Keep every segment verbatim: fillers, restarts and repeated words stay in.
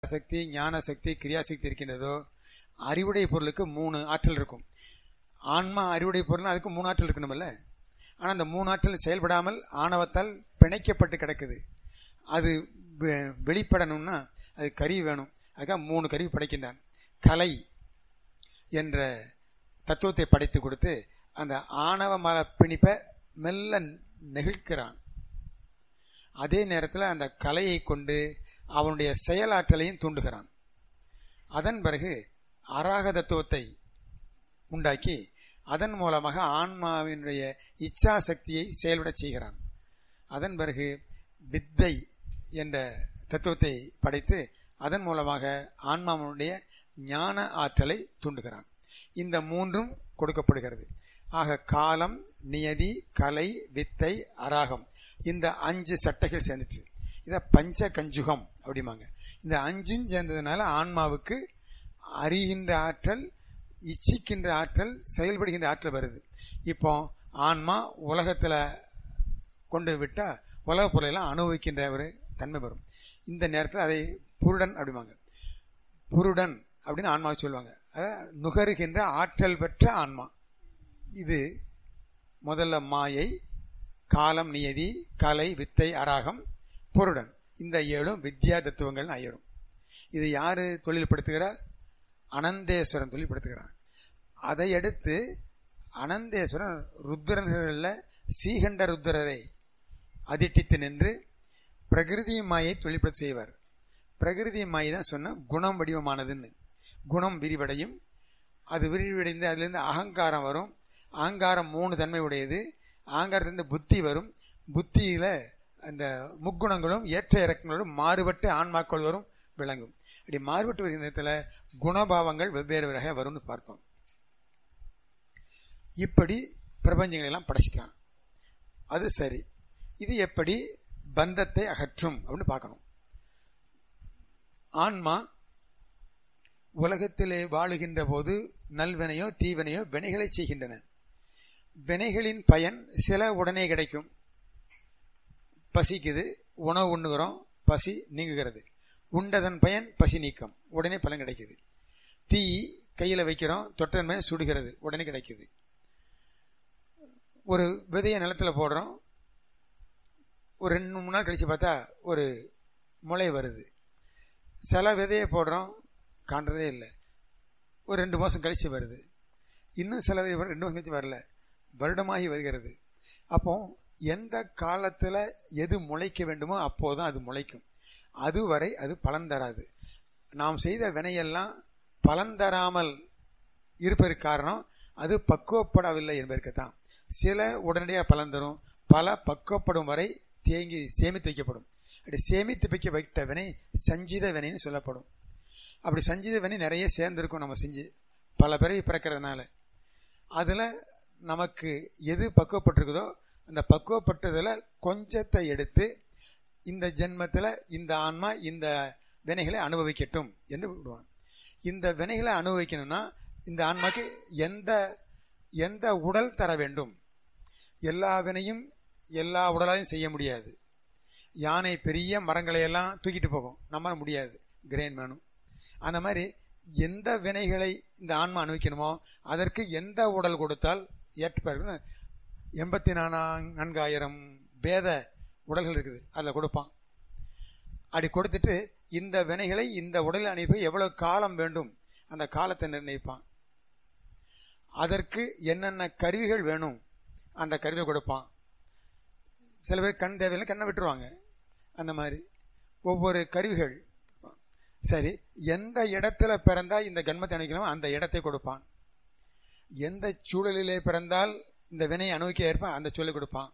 சக்தி, ஞான சக்தி, கிரியாசக்தி இருக்கின்றதோ அறிவுடைய பொருளுக்கு மூணு ஆற்றல் இருக்கும். ஆன்மா அறிவுடைய பொருள் அதுக்கு மூணு ஆற்றல் இருக்கணும்ல. ஆனால் அந்த மூணு ஆற்றல் செயல்படாமல் ஆணவத்தால் பிணைக்கப்பட்டு கிடக்குது. அது வெளிப்படணும்னா அது கருவி வேணும். அதுக்காக மூணு கருவி படைக்கின்றான். கலை என்ற தத்துவத்தை படைத்து கொடுத்து அந்த ஆணவ மல பிணிப்பை மெல்ல நெகிழ்க்கிறான். அதே நேரத்தில் அந்த கலையை கொண்டு அவனுடைய செயலாற்றலையும் தூண்டுகிறான். அதன் பிறகு அராக தத்துவத்தை உண்டாக்கி அதன் மூலமாக ஆன்மாவினுடைய இச்சா சக்தியை செயல்பட செய்கிறான். அதன் பிறகு வித்தை என்ற தத்துவத்தை படைத்து அதன் மூலமாக ஆன்மாவினுடைய ஞான ஆற்றலை தூண்டுகிறான். இந்த மூன்றும் கொடுக்கப்படுகிறது. ஆக காலம், நியதி, கலை, வித்தை, அராகம் இந்த அஞ்சு சட்டைகள் சேர்ந்துச்சு. இத பஞ்ச கஞ்சுகம் அப்படிமாங்க. இந்த அஞ்சும் சேர்ந்ததுனால ஆன்மாவுக்கு அறிகின்ற ஆற்றல், இச்சிக்கின்ற ஆற்றல், செயல்படுகின்ற ஆற்றல் வருது. இப்போ ஆன்மா உலகத்துல கொண்டு விட்டா உலக பொருளெல்லாம் அனுபவிக்கின்ற ஒரு தன்மை வரும். இந்த நேரத்தில் அதை புருடன் அப்படிமாங்க. புருடன் அப்படின்னு ஆன்மாவை சொல்லுவாங்க. அதாவது நுகருகின்ற ஆற்றல் பெற்ற ஆன்மா. இது முதல்ல மாயை, காலம், நியதி, கலை, வித்தை, அராகம், பொருடன். இந்த ஏழும் வித்யா தத்துவங்கள் ஆயிரும். இது யாரு தொழில்படுத்துகிறார்? அனந்தேஸ்வரன் தொழில்படுத்துகிறார். அதை அடுத்து அனந்தேஸ்வரன் ருத்ரன்களில் சீகண்ட ருத்ரரை அதிட்டித்து நின்று பிரகிருதி மாயை தொழில்படுத்த செய்வார். பிரகிருதி மாயை தான் சொன்ன குணம் வடிவமானதுன்னு. குணம் விரிவடையும். அது விரிவடைந்து அதிலிருந்து அகங்காரம் வரும். அகங்காரம் மூணு தன்மை உடையது. அகங்காரத்திலிருந்து புத்தி வரும். புத்தியில அந்த முக்குணங்களும் ஏற்ற இறக்கங்களோடும் மாறுபட்டு ஆன்மாக்கள் வரும், விளங்கும். அப்படி மாறுபட்டு வருகிற நேரத்தில் குணபாவங்கள் வெவ்வேறு வகையாக வரும்னு பார்த்தோம். இப்படி பிரபஞ்சங்களை எல்லாம் படைச்சிட்டான். அது சரி. இது எப்படி பந்தத்தை அகற்றும் அப்படின்னு பார்க்கணும். ஆன்மா உலகத்திலே வாழுகின்ற போது நல்வினையோ தீவினையோ வினைகளை செய்கின்றன. வினைகளின் பயன் சில உடனே கிடைக்கும். பசிக்குது, உணவு உண்ணுகிறோம், பசி நீங்குகிறது. உண்டதன் பயன் பசி நீக்கம், உடனே பலன் கிடைக்குது. தீ கையில வைக்கிறோம், தொட்டதன் பயன் சுடுகிறது, உடனே கிடைக்குது. ஒரு விதையை நிலத்துல போடுறோம், ஒரு ரெண்டு மூணு நாள் கழிச்சு பார்த்தா ஒரு முளை வருது. சில விதையை போடுறோம், காண்றதே இல்லை, ஒரு ரெண்டு மாசம் கழிச்சு வருது. இன்னும் சில விதை ரெண்டு மாசம் கழிச்சு வரல, வருடமாகி வருகிறது. அப்போ எந்த காலத்துல எது முளைக்க வேண்டுமோ அப்போதான் அது முளைக்கும். அதுவரை அது பலன் தராது. நாம் செய்த வினையெல்லாம் பலன் தராமல் இருப்பதற்கு காரணம் அது பக்குவப்படவில்லை என்பதற்குத்தான். சில உடனடியாக பலன் தரும், பல பக்குவப்படும் வரை தேங்கி சேமித்து வைக்கப்படும். அப்படி சேமித்து வைக்க வைத்த வினை சஞ்சித வினைன்னு சொல்லப்படும். அப்படி சஞ்சித வினை நிறைய சேர்ந்திருக்கும். நம்ம செஞ்சு பல பிறவி பிறக்கிறதுனால அதுல நமக்கு எது பக்குவப்பட்டிருக்குதோ அந்த பக்குவப்பட்டதுல கொஞ்சத்தை எடுத்து இந்த ஜென்மத்துல இந்த ஆன்மா இந்த வினைகளை அனுபவிக்கட்டும் என்று விடுவான். இந்த வினைகளை அனுபவிக்கணும்னா இந்த ஆன்மாக்கு எந்த எந்த உடல் தர வேண்டும்? எல்லா வினையும் எல்லா உடலாலையும் செய்ய முடியாது. யானை பெரிய மரங்களை எல்லாம் தூக்கிட்டு போகும், நம்ம முடியாது, கிரேன் வேணும். அந்த மாதிரி எந்த வினைகளை இந்த ஆன்மா அனுபவிக்கணுமோ அதற்கு எந்த உடல் கொடுத்தால் ஏற்பார்கள். எண்பத்தி நான்காயிரம் பேத உடல்கள் இருக்குது, அதில் கொடுப்பான். அப்படி கொடுத்துட்டு இந்த வினைகளை இந்த உடலில் அனுப்பி எவ்வளவு காலம் வேண்டும் அந்த காலத்தை நிர்ணயிப்பான். அதற்கு என்னென்ன கருவிகள் வேணும் அந்த கருவியை கொடுப்பான். சில பேர் கண் தேவையில்லை, கண்ணை விட்டுருவாங்க. அந்த மாதிரி ஒவ்வொரு கருவிகள். சரி, எந்த இடத்துல பிறந்தா இந்த கண்மத்தை அனுப்பிக்கணுமோ அந்த இடத்தை கொடுப்பான். எந்த சூழலிலே பிறந்தால் இந்த வினையை அனுபவிக்க ஏற்பான் அந்த சொல்லிக் கொடுப்பான்.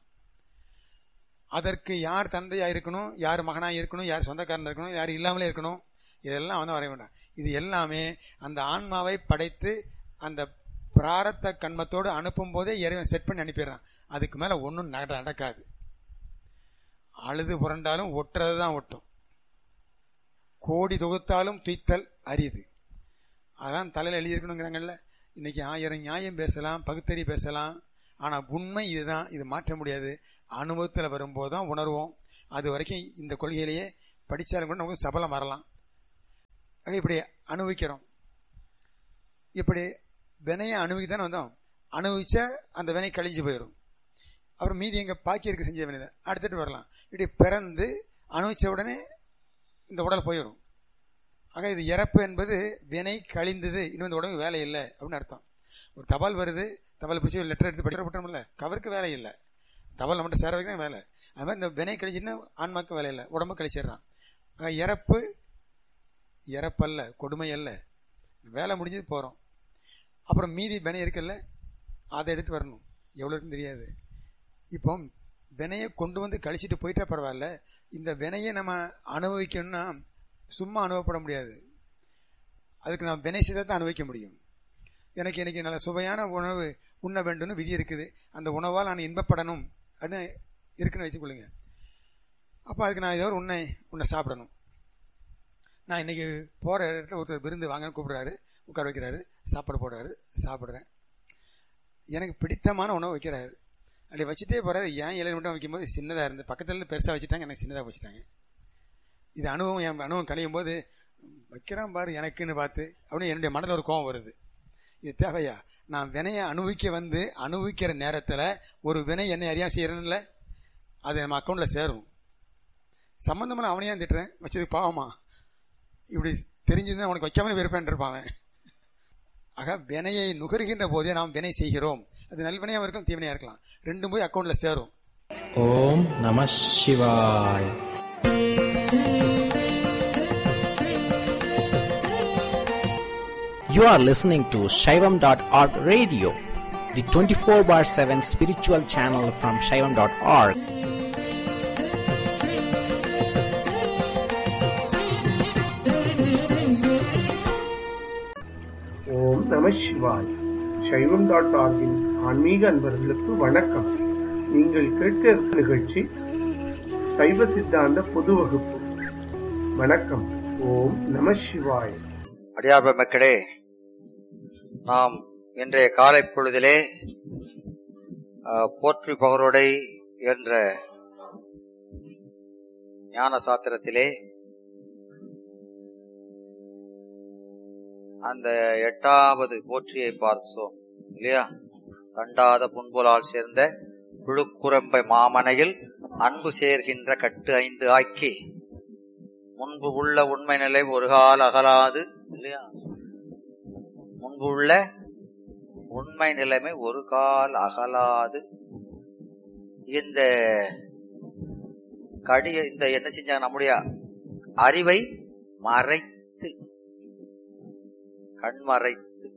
அதற்கு யார் தந்தையா இருக்கணும், யார் மகனா இருக்கணும், யார் சொந்தக்காரன் இருக்கணும், யார் இல்லாமலே இருக்கணும், இதெல்லாம் வந்து வரைய வேண்டாம். இது எல்லாமே அந்த ஆன்மாவை படைத்து அந்த பிராரத்த கண்மத்தோடு அனுப்பும் போதே இறைவன் செட் பண்ணி அனுப்பிடுறான். அதுக்கு மேல ஒன்றும் நடக்காது. அழுது புரண்டாலும் ஒட்டுறதுதான் ஒட்டும். கோடி தொகுத்தாலும் துய்த்தல் அரிது. அதான் தலையில் எழுதியிருக்கணுங்கிறாங்கல்ல. இன்னைக்கு ஆயிரம் நியாயம் பேசலாம், பகுத்தறி பேசலாம், ஆனா உண்மை இதுதான். இது மாற்ற முடியாது. அனுபவத்தில் வரும்போதுதான் உணர்வோம். அது வரைக்கும் இந்த கொள்கையிலேயே படிச்சாலும் கூட நமக்கு சபலம் வரலாம். இப்படி அனுபவிக்கிறோம். இப்படி வினையை அனுபவித்தானே வந்தோம். அனுபவிச்சா அந்த வினை கழிஞ்சு போயிடும். அப்புறம் மீதி எங்க பாக்கி இருக்கு செஞ்ச வினை அடுத்துட்டு வரலாம். இப்படி பிறந்து அனுபவிச்ச உடனே இந்த உடல் போயிடும். ஆக இது இறப்பு என்பது வினை கழிந்தது, இன்னும் இந்த உடம்பு வேலை இல்லை அப்படின்னு அர்த்தம். ஒரு தபால் வருது, தபால் பிடிச்சி ஒரு லெட்டர் எடுத்து படிக்கிற போட்டோம்ல, கவருக்கு வேலை இல்லை, தபால் நம்மகிட்ட சேரதுக்கு தான் வேலை. அது மாதிரி இந்த வினை கழிச்சுன்னா ஆன்மாக்கு வேலை இல்லை, உடம்பு கழிச்சிடறான். ஆக இறப்பு இறப்பல்ல, கொடுமை அல்ல, வேலை முடிஞ்சது போகிறோம். அப்புறம் மீதி வினை இருக்குல்ல, அதை எடுத்து வரணும். எவ்வளோ இருக்குன்னு தெரியாது. இப்போ வினையை கொண்டு வந்து கழிச்சிட்டு போயிட்டா பரவாயில்ல, இந்த வினையை நம்ம அனுபவிக்கணும்னா சும்மா அனுபவப்பட முடியாது. அதுக்கு நான் வினை செய்தால் தான் அனுபவிக்க முடியும். எனக்கு இன்னைக்கு நல்ல சுவையான உணவு உண்ண வேண்டும்னு விதி இருக்குது, அந்த உணவால் நான் இன்பப்படணும் அப்படின்னு இருக்குன்னு வச்சுக்கொள்ளுங்க. அப்போ அதுக்கு நான் ஏதோ ஒரு உன்னை உன்னை சாப்பிடணும். நான் இன்னைக்கு போகிற இடத்துல ஒருத்தர் விருந்து வாங்கன்னு கூப்பிடுறாரு, உட்கார வைக்கிறாரு, சாப்பாடு போடுறாரு, சாப்பிட்றேன். எனக்கு பிடித்தமான உணவு வைக்கிறாரு, அப்படி வச்சுட்டே போகிறாரு. ஏன் இலையை மட்டும் வைக்கும்போது சின்னதாக இருந்து பக்கத்தில் பெருசாக வச்சுட்டாங்க, எனக்கு சின்னதாக வச்சுட்டாங்க. இது அனுபவம், என் அனுபவம் கழியும் போது வைக்கிறான் பாரு எனக்குன்னு பார்த்து அப்படின்னு என்னுடைய மனதில் ஒரு கோபம் வருது. இது தேவையா? நான் வினையை அனுபவிக்க வந்து அனுபவிக்கிற நேரத்தில் ஒரு வினை என்னை அறியா செய்யறேன்ல, அது நம்ம அக்கௌண்ட்டில் சேரும். சம்பந்தமான அவனையா திட்டுறேன், வச்சது பாவமா, இப்படி தெரிஞ்சதுன்னா அவனுக்கு வைக்காமலே வெறுப்பேன் இருப்பாங்க. ஆக வினையை நுகர்கின்ற போதே நாம் வினை செய்கிறோம். அது நல்வினையாக இருக்கலாம், தீவினையாக இருக்கலாம், ரெண்டும் போய் அக்கௌண்ட்டில் சேரும். ஓம் நம சிவாய். You are listening to Shaivam dot org radio, the twenty-four bar seven spiritual channel from Shaivam dot org. ஓம் நம சிவாய். சைவம் டாட் ஆர்கின் ஆன்மீக அன்பர்களுக்கு வணக்கம். நீங்கள் கேட்க நிகழ்ச்சி சைவ சித்தாந்த பொது வகுப்பு. வணக்கம். ஓம் நம சிவாய். அடியார் மக்களே, நாம் இன்றைய காலை பொழுதிலே போற்றி பகரோடை என்ற ஞான சாத்திரத்திலே அந்த எட்டாவது போற்றியை பார்த்தோம் இல்லையா? தண்டாத புன்புலால் சேர்ந்த புழுக்குரம்பை மாமனையில் அன்பு சேர்கின்ற கட்டு ஐந்து ஆக்கி முன்பு உள்ள உண்மை நிலை ஒரு கால் அகலாது இல்லையா? முன்பு உள்ள உண்மை நிலைமை ஒரு கால் அகலாது. இந்த கடிய இந்த என்ன செஞ்சாங்க? நம்முடைய அறிவை மறைத்து, கண்மறைத்து,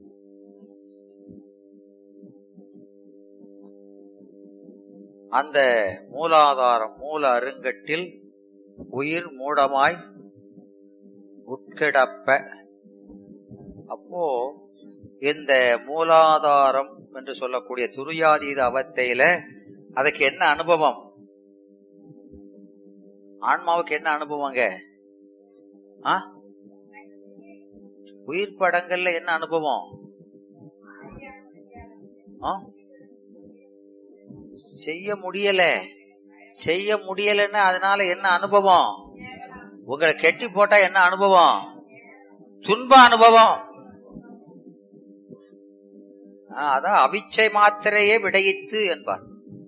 அந்த மூலாதாரம் மூல அருங்கட்டில் உயிர் மூடமாய் உட்கிடப்ப. அப்போ இந்த மூலாதாரம் என்று சொல்லக்கூடிய துரியாதீத அவத்தையில அதுக்கு என்ன அனுபவம்? ஆன்மாவுக்கு என்ன அனுபவங்க? ஆ உயிர் படங்கள்ல என்ன அனுபவம்? செய்ய முடியல, செய்ய முடியலன்னு அதனால என்ன அனுபவம்? உங்களை கெட்டி போட்டா என்ன அனுபவம்? துன்ப அனுபவம். அதான் அவிச்சை மாத்திரையே விடையித்து என்பார்.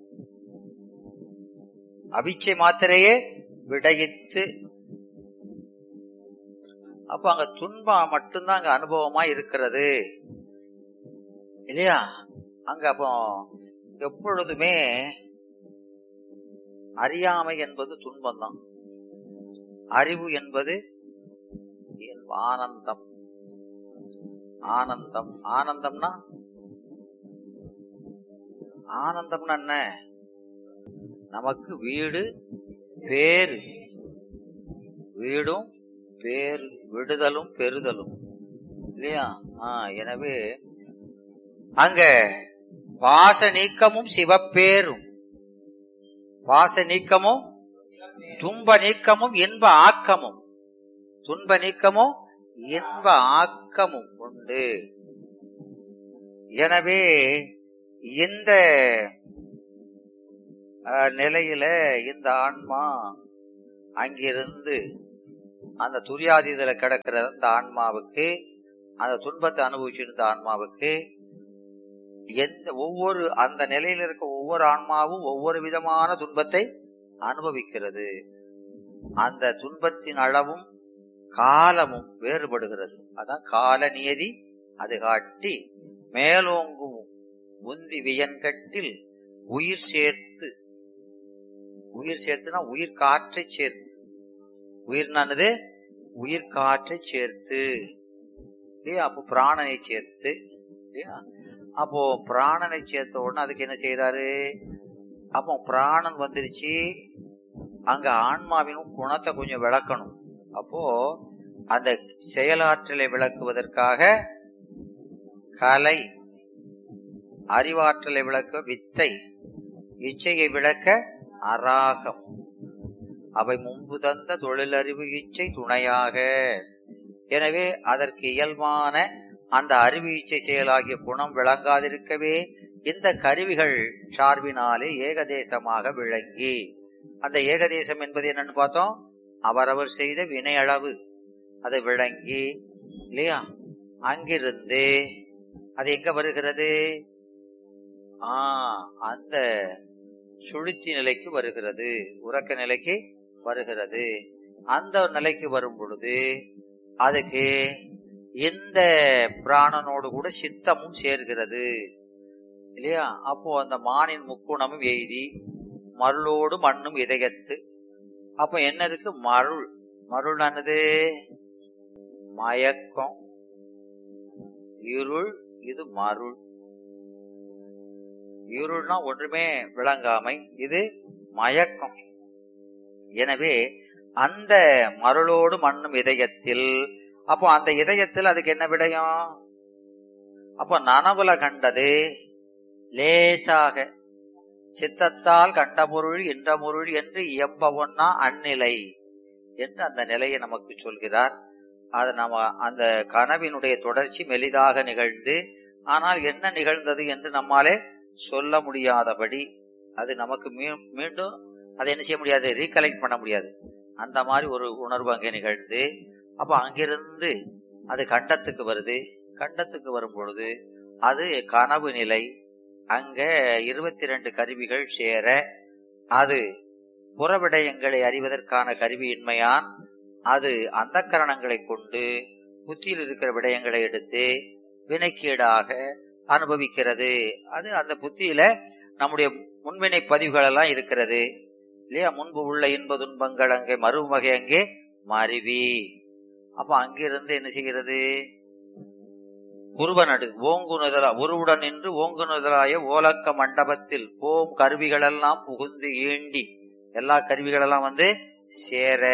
அவிச்சை மாத்திரையே விடையித்து. அப்ப அங்க துன்பம் மட்டும்தான் அங்க அனுபவமா இருக்கிறது இல்லையா? அங்க அப்போ எப்பொழுதுமே அறியாமை என்பது துன்பம்தான், அறிவு என்பது ஆனந்தம். ஆனந்தம் ஆனந்தம்னா ஆனந்தம்னா என்ன? நமக்கு வீடு பேரு, வீடும் பேரு, விடுதலும் பெறுதலும் இல்லையா? ஆஹ் எனவே அங்க பாச நீக்கமும் சிவப்பேரும், பாச நீக்கமும் துன்ப நீக்கமும் இன்ப ஆக்கமும், துன்ப நீக்கமும் இன்ப ஆக்கமும் உண்டு. எனவே இந்த நிலையில இந்த ஆன்மா அங்கிருந்து அந்த துரியாதீதல கிடக்கிற அந்த ஆன்மாவுக்கு, அந்த துன்பத்தை அனுபவிச்சிருந்த ஆன்மாவுக்கு எந்த ஒவ்வொரு அந்த நிலையில இருக்க ஒவ்வொரு ஆன்மாவும் ஒவ்வொரு விதமான துன்பத்தை அனுபவிக்கிறது. அந்த துன்பத்தின் அளவும் காலமும் வேறுபடுகிறது. அதான் கால நியதி அது காட்டி மேலோங்கும் உந்தி வியன்கட்டில் உயிர் சேர்த்து, உயிர் சேர்த்துனா உயிர் காற்றை சேர்த்து, உயிர்னானது உயிர் காற்றை சேர்த்து இல்லையா? அப்போ பிராணனை சேர்த்து இல்லையா? அப்போ பிராணனை சேர்த்த உடனே அதுக்கு என்ன செய்யறாரு? அப்போ பிராணன் வந்துருச்சு, அங்க ஆன்மாவின் குணத்தை கொஞ்சம் விளக்கணும். அப்போ அந்த செயலாற்றலை விளக்குவதற்காக கலை, அறிவாற்றலை விளக்க வித்தை, இச்சையை விளக்க அராகம், அவை முன்பு தந்த தொழிலறிவு இச்சை துணையாக. எனவே அதற்கு இயல்பான அந்த அறிவு இச்சை செயலாகிய குணம் விளங்காதிருக்கவே இந்த கருவிகள் சார்பினாலே ஏகதேசமாக விளங்கி, அந்த ஏகதேசம் என்பது என்னன்னு பார்த்தோம், அவரவர் செய்த வினை அளவு அது விளங்கி இல்லையா? அங்கிருந்து அது எங்க வருகிறது? ஆஹ் அந்த சுளுத்தி நிலைக்கு வருகிறது, உறக்க நிலைக்கு வருகிறது. அந்த நிலைக்கு வரும் பொழுது அதுக்கு இந்த பிராணனோடு கூட சித்தமும் சேர்கிறது இல்லையா? அப்போ அந்த மானின் முக்குணமும் எய்தி மருளோடு மண்ணும் இதயத்து. அப்ப என்ன இருக்கு? மருள். மருளானது மயக்கம், இருள். இது மருள். இருள்னா ஒன்றுமே விளங்காமை, இது மயக்கம். எனவே அந்த மருளோடு மண்ணும் இதயத்தில், அப்போ அந்த இதயத்தில் அதுக்கு என்ன விடயம்? அப்போ நனவுல கண்டது லேசாக சித்தத்தால் கண்ட பொருள் என்ற பொருள் என்று இயம்பவொன்னா அந்நிலை என்று அந்த நிலையை நமக்கு சொல்கிறார். அது நம்ம அந்த கனவினுடைய தொடர்ச்சி மெலிதாக நிகழ்ந்து, ஆனால் என்ன நிகழ்ந்தது என்று நம்மாலே சொல்ல முடியாதபடி, அது நமக்கு மீண்டும் அதை என்ன செய்ய முடியாது, ரீகலெக்ட் பண்ண முடியாது. அந்த மாதிரி ஒரு உணர்வு அங்கே நிகழ்ந்து, அப்ப அங்கிருந்து அது கண்டத்துக்கு வருது. கண்டத்துக்கு வரும் பொழுது அது கனவு நிலை. அங்க இருபத்தி ரெண்டு கருவிகள் சேர, அது புறவிடயங்களை அறிவதற்கான கருவியின்மையான் அது அந்த கரணங்களை கொண்டு புத்தியில் இருக்கிற விடயங்களை எடுத்து வினைக்கீடாக அனுபவிக்கிறது. அது அந்த புத்தியில நம்முடைய முன்வினை பதிவுகள் எல்லாம் இருக்கிறது இல்லையா? முன்பு உள்ள இன்ப துன்பங்கள் அங்கே மறுவகை அங்கே மருவி, அப்ப அங்கிருந்து என்ன செய்கிறது? உருவனடு ஓங்குனுதலா உருவுடன் நின்று ஓங்குனுதலாய ஓலக்க மண்டபத்தில் போம் கருவிகள் எல்லாம் புகுந்து ஈண்டி, எல்லா கருவிகள் எல்லாம் வந்து சேர,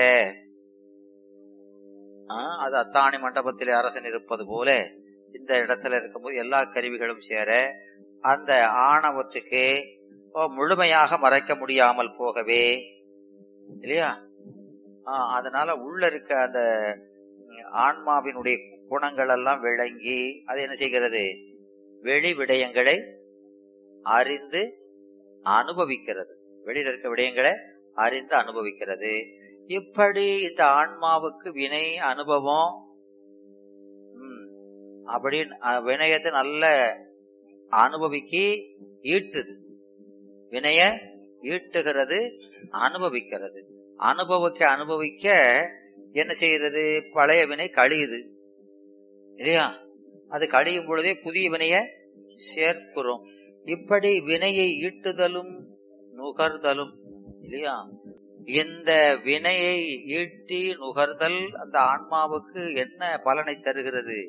அது அத்தாணி மண்டபத்திலே அரசன் இருப்பது போல இந்த இடத்துல இருக்கும்போது எல்லா கருவிகளும் சேர, அந்த ஆணவத்துக்கு முழுமையாக மறைக்க முடியாமல் போகவே இல்லையா? ஆஹ் அதனால உள்ள இருக்க அந்த ஆன்மாவினுடைய குணங்கள் எல்லாம் விளங்கி அது என்ன செய்கிறது? வெளி விடயங்களை அறிந்து அனுபவிக்கிறது. வெளியில இருக்க விடயங்களை அறிந்து அனுபவிக்கிறது. இப்படி இந்த ஆன்மாவுக்கு வினை அனுபவம் உம் அப்படி வினயத்தை நல்ல அனுபவிக்கி ஈட்டுது. வினய ஈட்டுகிறது, அனுபவிக்கிறது. அனுபவிக்க அனுபவிக்க என்ன செய்யறது? பழைய வினை கழியுது இல்லையா? அது கழியும் பொழுதே புதிய வினைய சேர்க்கிறோம். இப்படி வினையை ஈட்டுதலும் நுகர்தலும் இல்லையா? இந்த வினையை ஈட்டி நுகர்தல் அந்த ஆன்மாவுக்கு என்ன பலனை தருகிறது?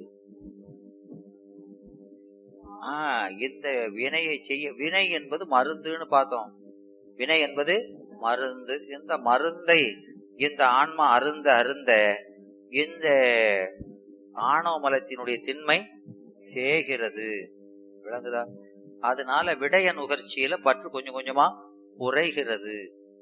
ஆஹ் இந்த வினையை செய்ய, வினை என்பது மருந்துன்னு பார்த்தோம். வினை என்பது மருந்து. இந்த மருந்தை இந்த ஆன்மா அருந்த அருந்த இந்த ஆணவ மலத்தினுடைய திண்மை தேகிறது. விளங்குதா? அதனால விடய நுகர்ச்சியில பற்று கொஞ்சம் கொஞ்சமா குறைகிறது.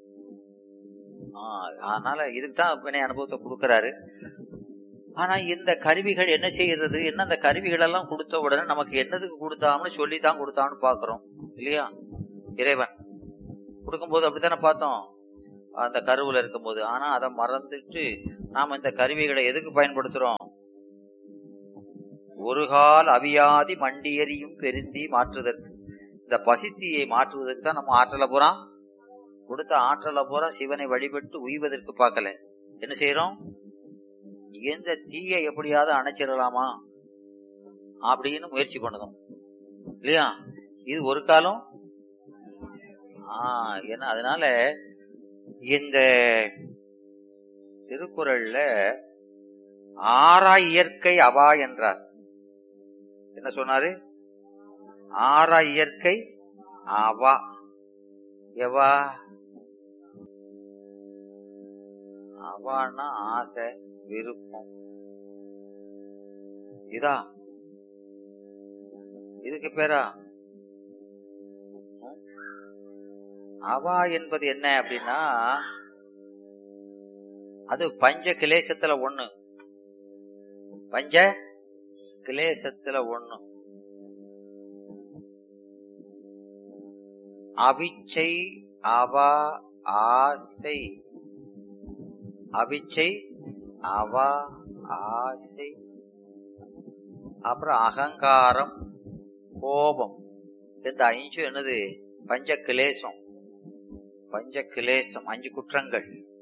ஆஹ் அதனால இதுக்குதான் வினை அனுபவத்தை கொடுக்கிறாரு. ஆனா இந்த கருவிகள் என்ன செய்யறது? என்ன அந்த கருவிகள் எல்லாம் கொடுத்த உடனே நமக்கு என்னதுக்கு கொடுத்தாம்னு சொல்லித்தான் கொடுத்தான்னு பாக்குறோம் இல்லையா? இறைவன் கொடுக்கும் போது அப்படித்தானே பார்த்தோம் அந்த கருவுல இருக்கும் போது. ஆனா அதை மறந்துட்டு நாம இந்த கருவிகளை எதுக்கு பயன்படுத்துறோம்? ஒரு கால் அவியாதி மண்டியறியும் பெருந்தி மாற்றுவதற்கு, இந்த பசித்தீயை மாற்றுவதற்கு தான் நம்ம ஆற்றலை பூரா கொடுத்த ஆற்றலை பூரா சிவனை வழிபட்டு உய்வதற்கு பார்க்கல. என்ன செய்யறோம்? எந்த தீயை எப்படியாவது அணைச்சிடலாமா அப்படின்னு முயற்சி பண்ணுதோம் இல்லையா? இது ஒரு காலம். ஆஹ் ஏன்னா அதனால இந்த திருக்குறள்ல ஆறா இயற்கை அவா என்றார். என்ன சொன்னாரு? ஆறா இயற்கை அவா. எவா? அவான்னா ஆசை, விருப்பம். இதா இதுக்கு பேரா? அவா என்பது என்ன அப்படின்னா, அது பஞ்ச கிளேசத்துல ஒண்ணு. பஞ்ச கிளேசத்துல ஒண்ணு. அவிச்சை, அவா, ஆசை. அவிச்சை, அவா, ஆசை, அப்புறம் அகங்காரம், கோபம். இந்த அஞ்சு என்னது? பஞ்ச கிளேசம். பஞ்ச கிளேசம் அஞ்சு குற்றங்கள்.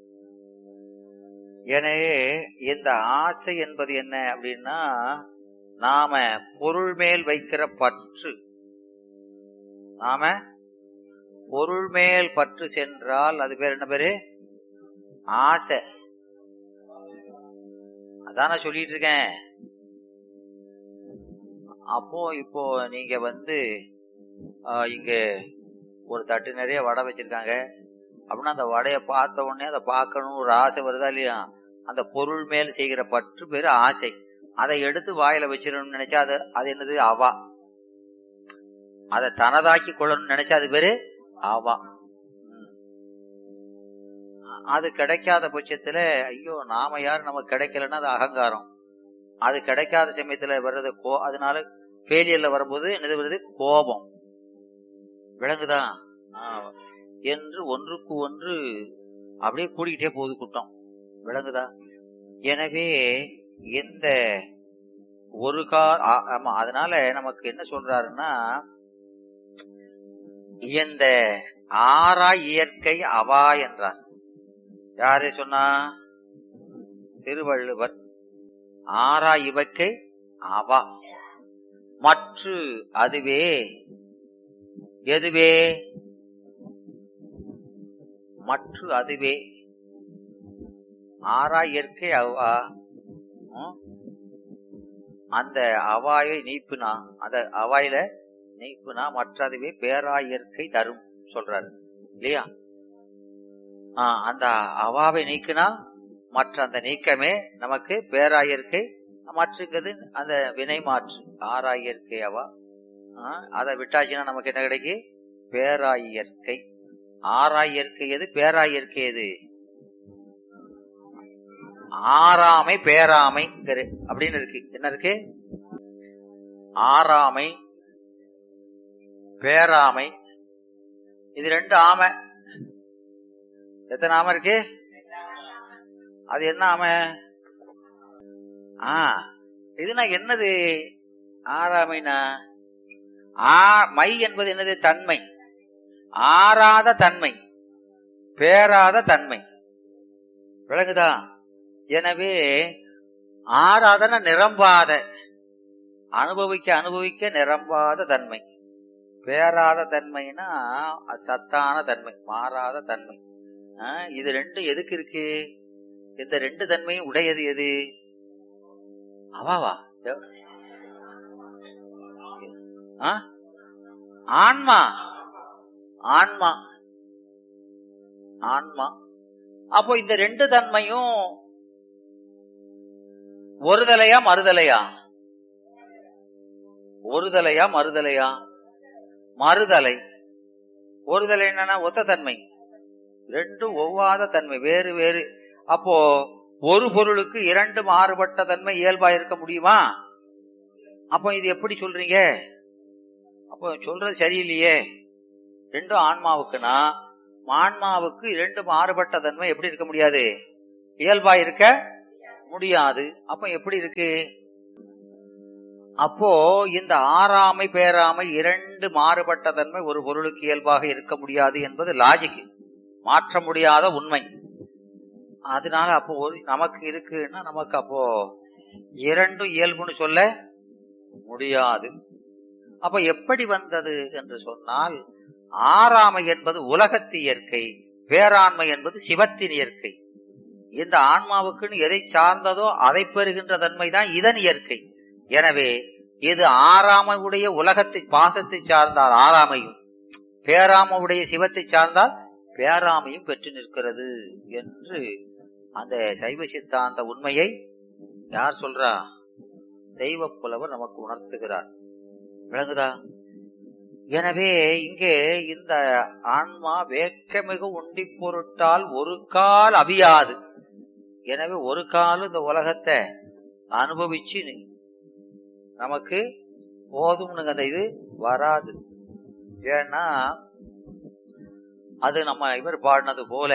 எனவே இந்த ஆசை என்பது என்ன அப்படின்னா, நாம பொருள் மேல் வைக்கிற பற்று. நாம பொருள் மேல் பற்று சென்றால் அது பேர் என்ன பேரு? ஆசை. அதான் நான் சொல்லிட்டு இருக்கேன். அப்போ இப்போ நீங்க வந்து இங்க ஒரு தட்டு நிறைய வடை வச்சிருக்காங்க அப்படின்னா, அந்த வடையை பார்த்த உடனே அதை பார்க்கணும் ஒரு ஆசை வருதா இல்லையா? அந்த பொருள் மேல் செய்கிற பற்று பேரு ஆசை. அதை எடுத்து வாயில வச்சிடணும்னு நினைச்சா அது அது என்னது? அவா. அதை தனதாக்கி கொள்ளணும்னு நினைச்சா அது பேரு அவா. அது கிடைக்காத பட்சத்துல ஐயோ நாம யாரு, நமக்கு கிடைக்கலன்னா அது அகங்காரம். அது கிடைக்காத சமயத்துல வர்றது கோ அதனால ஃபெயிலியர்ல வரும்போது என்னது வருது? கோபம். விளங்குதா? என்று ஒன்றுக்கு ஒன்று அப்படியே கூடிக்கிட்டே போகுது கூட்டம். விளங்குதா? எனவே எந்த ஒரு கால் ஆமா, அதனால நமக்கு என்ன சொல்றாருன்னா, இந்த ஆறா இயற்கை அவா என்றார். யாரே சொன்னா? திருவள்ளுவர். ஆறா இவக்கை அவா. மற்று அதுவே. எதுவே? மற்று அதுவே. ஆறா இயற்கை அவா. அந்த அவாயை நீப்புனா, அந்த அவாயில நீப்புனா மற்ற அதுவே பேரா இயற்கை தரும் சொல்றாரு இல்லையா? ஆஹ் அந்த அவாவை நீக்குனா மற்ற அந்த நீக்கமே நமக்கு பேராயிற்கை. மாற்றுங்கிறது அந்த வினை மாற்று. ஆறாயிற்கை அவா. அதை விட்டாச்சுன்னா நமக்கு என்ன கிடைக்கு? பேராயியற்கை. ஆறாயிற்கை எது? பேராயிற்கை எது? ஆறாமை பேராமை அப்படின்னு இருக்கு. என்ன இருக்கு? ஆறாமை பேராமை. இது ரெண்டு ஆமை. எத்தனை ஆமை இருக்கு? அது என்ன ஆமை? ஆ இதுனா என்னது? ஆறாமைனா ஆ மை என்பது என்னது? தன்மை. ஆறாத தன்மை, பேராத தன்மை. விளங்குதா? எனவே ஆறாதன நிரம்பாத, அனுபவிக்க அனுபவிக்க நிரம்பாத தன்மை. பேராத தன்மைனா சத்தான தன்மை, மாறாத தன்மை. இது ரெண்டு எதுக்கு இருக்கு? இந்த ரெண்டு தன்மையும் உடையது எது? அவாவா? ஆன்மா. ஆன்மா. ஆன்மா. அப்போ இந்த ரெண்டு தன்மையும் ஒருதலையா மறுதலையா? ஒருதலையா மறுதலையா? மறுதலை. ஒருதலை என்னன்னா ஒத்த தன்மை, ரெண்டும் ஒவ்வாத தன்மை, வேறு வேறு. அப்போ ஒரு பொருளுக்கு இரண்டு மாறுபட்ட தன்மை இயல்பா இருக்க முடியுமா? அப்போ இது எப்படி சொல்றீங்க? அப்போ சொல்றது சரியில்லையே. ரெண்டும் ஆன்மாவுக்குன்னா ஆன்மாவுக்கு இரண்டு மாறுபட்ட தன்மை எப்படி இருக்க முடியாது? இயல்பா இருக்க முடியாது. அப்ப எப்படி இருக்கு? அப்போ இந்த ஆறாமை பேராமை இரண்டு மாறுபட்ட தன்மை ஒரு பொருளுக்கு இயல்பாக இருக்க முடியாது என்பது லாஜிக், மாற்ற முடியாத உண்மை. அதனால அப்போ ஒரு நமக்கு இருக்குன்னா நமக்கு அப்போ இரண்டும் இயல்புன்னு சொல்ல முடியாது. அப்ப எப்படி வந்தது என்று சொன்னால், ஆறாமை என்பது உலகத்து இயற்கை, பேராண்மை என்பது சிவத்தின் இயற்கை. இந்த ஆன்மாவுக்குன்னு எதை சார்ந்ததோ அதை பெறுகின்ற தன்மைதான் இதன் இயற்கை. எனவே இது ஆறாமையுடைய உலகத்தை பாசத்தை சார்ந்தால் ஆறாமையும், பேராமையுடைய சிவத்தை சார்ந்தால் பேராமையும் பெற்று நிற்கிறது என்று அந்த சைவ சித்தாந்த உண்மையை யார் சொல்றா? தெய்வ புலவர் நமக்கு உணர்த்துகிறார். விளங்குதா? எனவே இங்கே இந்த ஆன்மா வேட்கமிகு உண்டி பொருட்டால் ஒரு கால் அவியாது. எனவே ஒரு காலம் இந்த உலகத்தை அனுபவிச்சு நமக்கு போதும்னுங்க அந்த இது வராது. ஏன்னா அது நம்ம இவர் பாடினது போல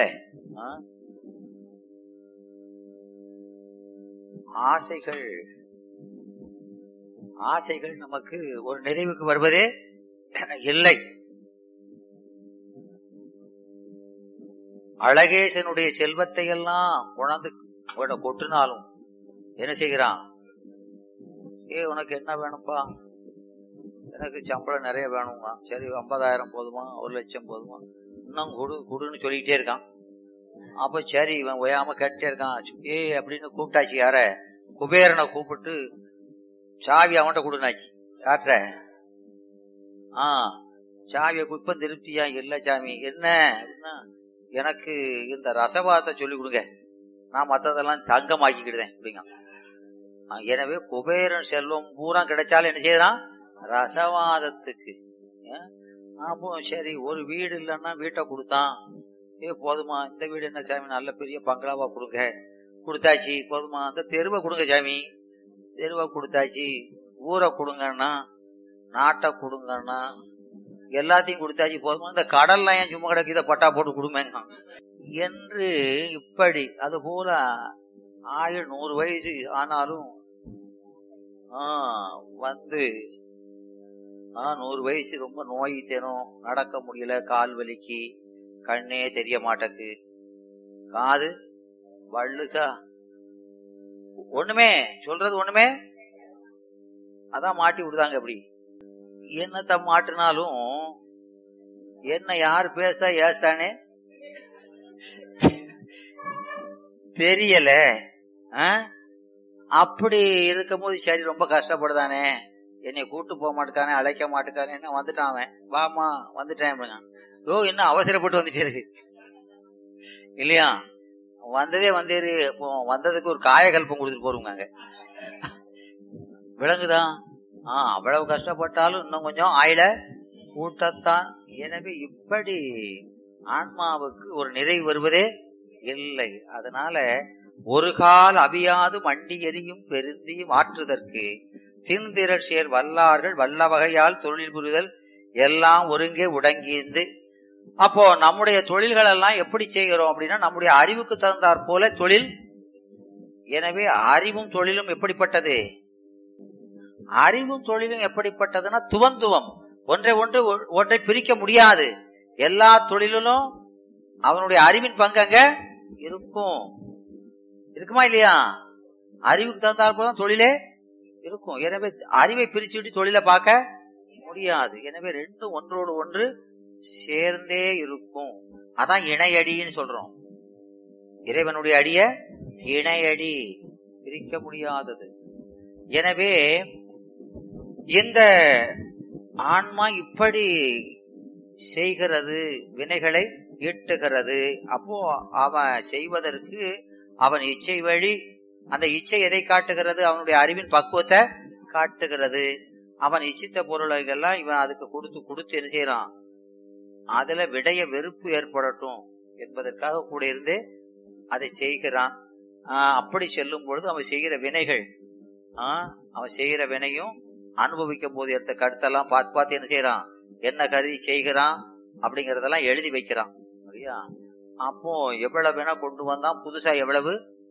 ஆசைகள் ஆசைகள் நமக்கு ஒரு நிறைவுக்கு வருவதே இல்லை. அழகேசனுடைய செல்வத்தை எல்லாம் உணர்ந்து கொட்டினாலும் என்ன செய்கிறான்? ஏ உனக்கு என்ன வேணும்பா? எனக்கு சம்பளம் நிறைய வேணுங்க. சரி, ஐம்பதாயிரம் போதுமா, ஒரு லட்சம் போதுமா, இன்னும் குடு குடுன்னு சொல்லிக்கிட்டே இருக்கான். அப்ப சரி இவன் ஓயாம கேட்டே இருக்கான். ஏ அப்படின்னு கூப்பிட்டாச்சு. யார? குபேரனை கூப்பிட்டு சாவி அவன்கிட்ட கொடுனாச்சு. யார்ட்ட? ஆஹ் சாவியை இப்ப திருப்தியா? இல்ல சாமி. என்ன அப்படின்னா, எனக்கு இந்த ரசவாதத்தை சொல்லி கொடுங்க, நான் மற்றதெல்லாம் தங்கமாக்கிக்கிடுதேன் அப்படிங்க. எனவே குபேரன் செல்வம் பூரா கிடைச்சாலும் என்ன செய்யறான்? ரசவாதத்துக்கு. அப்போ சரி, ஒரு வீடு இல்லைன்னா வீட்டை கொடுத்தான். ஏ போதுமா, இந்த வீடு என்ன சாமி, நல்ல பெரிய பங்களாவா கொடுங்க. கொடுத்தாச்சு. போதுமா, அந்த தெருவை கொடுங்க சாமி. தெருவை கொடுத்தாச்சு. ஊரை கொடுங்கன்னா, நாட்டை கொடுங்கன்னா, எல்லாத்தையும் கொடுத்தாச்சு. போதுமா, இந்த கடல்லாம் ஏன் சும்மா கிடக்கு, இதை பட்டா போட்டு கொடுமேங்க என்று இப்படி. அது போல ஆயுள் நூறு வயசு ஆனாலும் ஆஹ் வந்து ஆஹ் நூறு வயசு ரொம்ப நோய் தேனும், நடக்க முடியல, கால் வலிக்கு, கண்ணே தெரிய மாட்டக்கு, காது வள்ளுசா, ஒண்ணுமே சொல்றது ஒண்ணுமே. அதான் மாட்டி விடுதாங்க. அப்படி என்னத்த மாட்டினாலும் என்ன யாரு பேச ஏசானே தெரியல. அப்படி இருக்கும் போது சரி ரொம்ப கஷ்டப்படுதானே, என்னை கூட்டு போக மாட்டுக்கானே, அழைக்க மாட்டுக்கானே, என்ன வந்துட்டான் அவன், வாமா வந்துட்டேன். ஓ என்ன அவசரப்பட்டு வந்துச்சு இல்லையா? வந்ததே வந்தேரு. வந்ததுக்கு ஒரு காயகல்பம் கொடுத்துட்டு போறோங்க. விளங்குதான்? ஆஹ் அவ்வளவு கஷ்டப்பட்டாலும் இன்னும் கொஞ்சம் ஆயில கூட்டத்தான். எனவே இப்படி ஆன்மாவுக்கு ஒரு நிறைவு வருவதே இல்லை. அதனால ஒரு கால் அவியாது மண்டி எரியும் பெருந்தி மாற்றுதற்கு தின்திரள் சேர் வல்லார்கள் வல்ல வகையால் தொழில் புரிதல் எல்லாம் ஒருங்கே உடங்கியிருந்து. அப்போ நம்முடைய தொழில்கள் எல்லாம் எப்படி செய்கிறோம் அப்படின்னா, நம்முடைய அறிவுக்கு தகுந்தாற் போல தொழில். எனவே அறிவும் தொழிலும் எப்படிப்பட்டது? அறிவும் தொழிலும் எப்படிப்பட்டதுன்னா துவந்துவம், ஒன்றை ஒன்று ஒன்றை பிரிக்க முடியாது. எல்லா தொழிலும் அவனுடைய அறிவின் பங்கு அங்க இருக்கும். இருக்குமா இல்லையா? அறிவுக்கு தகுந்தாற் போல தொழிலே இருக்கும். எனவே அறிவை பிரிச்சுட்டு தொழிலை பார்க்க முடியாது. எனவே ரெண்டும் ஒன்றோடு ஒன்று சேர்ந்தே இருக்கும். அதான் இணையடின்னு சொல்றோம். இறைவனுடைய அடிய இணையடி, பிரிக்க முடியாதது. எனவே இந்த ஆன்மா இப்படி செய்கிறது, வினைகளை ஈட்டுகிறது. அப்போ அவன் செய்வதற்கு அவன் இச்சை வழி. அந்த இச்சை எதை காட்டுகிறது? அவனுடைய அறிவின் பக்குவத்தை காட்டுகிறது. அவன் இச்சித்த பொருளைகள்லாம் இவன் அதுக்கு கொடுத்து கொடுத்து என்ன செய்யறான்? அதுல விடைய வெறுப்பு ஏற்படட்டும் என்பதற்காக கூட இருந்து அதை செய்கிறான். ஆஹ் அப்படி செல்லும் பொழுது அவன் செய்கிற வினைகள், ஆஹ் அவன் செய்கிற வினையும் அனுபவிக்கும் போது எடுத்த கருத்தெல்லாம் பார்த்து பார்த்து என்ன செய்யறான், என்ன கருதி செய்கிறான் அப்படிங்கறதெல்லாம் எழுதி வைக்கிறான். சரியா? அப்போ எவ்வளவு வேணா கொண்டு வந்தான், புதுசா எவ்வளவு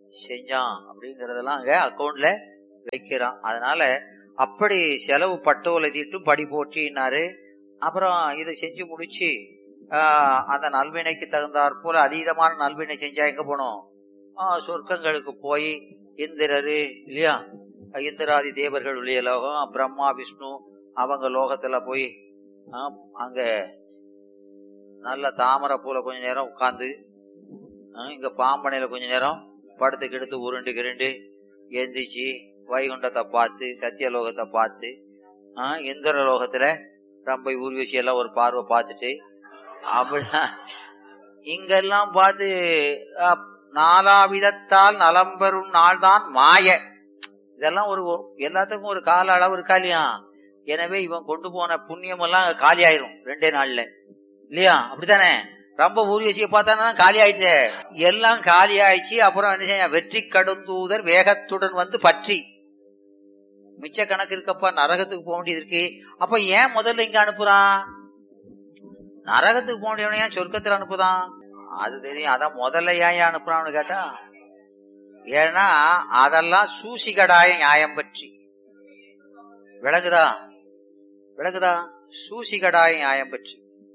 செஞ்சான் அப்படிங்கறதெல்லாம் அங்க அக்கௌண்ட்ல வைக்கிறான். அதனால அப்படி செலவு பட்டோலை தீட்டும் படி போற்றினாரு. அப்புறம் இதை செஞ்சு முடிச்சு ஆஹ் அந்த நல்வினைக்கு தகுந்தாற் போல அதீதமான நல்வினை செஞ்சா எங்க போனோம்? ஆஹ் சொர்க்கங்களுக்கு போய் இந்திரரு இல்லையா, இந்திராதி தேவர்களுடைய லோகம், பிரம்மா விஷ்ணு அவங்க லோகத்துல போய் அங்க நல்ல தாமரை பூல கொஞ்ச நேரம் உட்கார்ந்து, இங்க பாம்பனையில கொஞ்ச நேரம் படுத்து கிடுத்து உருண்டு கிருண்டு எந்திரிச்சு வைகுண்டத்தை பார்த்து சத்தியலோகத்தை பார்த்து, ஆஹ் இந்திர லோகத்துல ரொம்ப ஊர்வசி எல்லாம் ஒரு பார்வை பார்த்துட்டு அப்படிதான் இங்கெல்லாம் பார்த்து நாலாவிதத்தால் நலம் பெறும் நாள் தான் மாய. இதெல்லாம் ஒரு எல்லாத்துக்கும் ஒரு கால அளவு இருக்கா இல்லையா? எனவே இவன் கொண்டு போன புண்ணியம் எல்லாம் காலி ஆயிரும் ரெண்டே நாள்ல இல்லையா? அப்படித்தானே? ரொம்ப ஊர்வசியை பார்த்தானா காலி ஆயிடுச்சு, எல்லாம் காலி ஆயிடுச்சு. அப்புறம் என்ன செய்ய, வெற்றி கடுந்தூதர் வேகத்துடன் வந்து பற்றி மிச்ச கணக்கு இருக்கப்பா, நரகத்துக்கு போக வேண்டியது இருக்கு. அப்ப ஏன் முதல்ல இங்க அனுப்புறான்? நரகத்துக்கு போக வேண்டியவன ஏன் சொர்க்கத்துல அனுப்புதான்? அது தெரியும். அதான் முதல்ல ஏன் அனுப்புறான்னு கேட்டா, ஏன்னா அதெல்லாம் சூசிகடாய நியாயம் பற்றி விளங்குதா? விளங்குதா? சூசிகடாய நியாயம் பற்றி.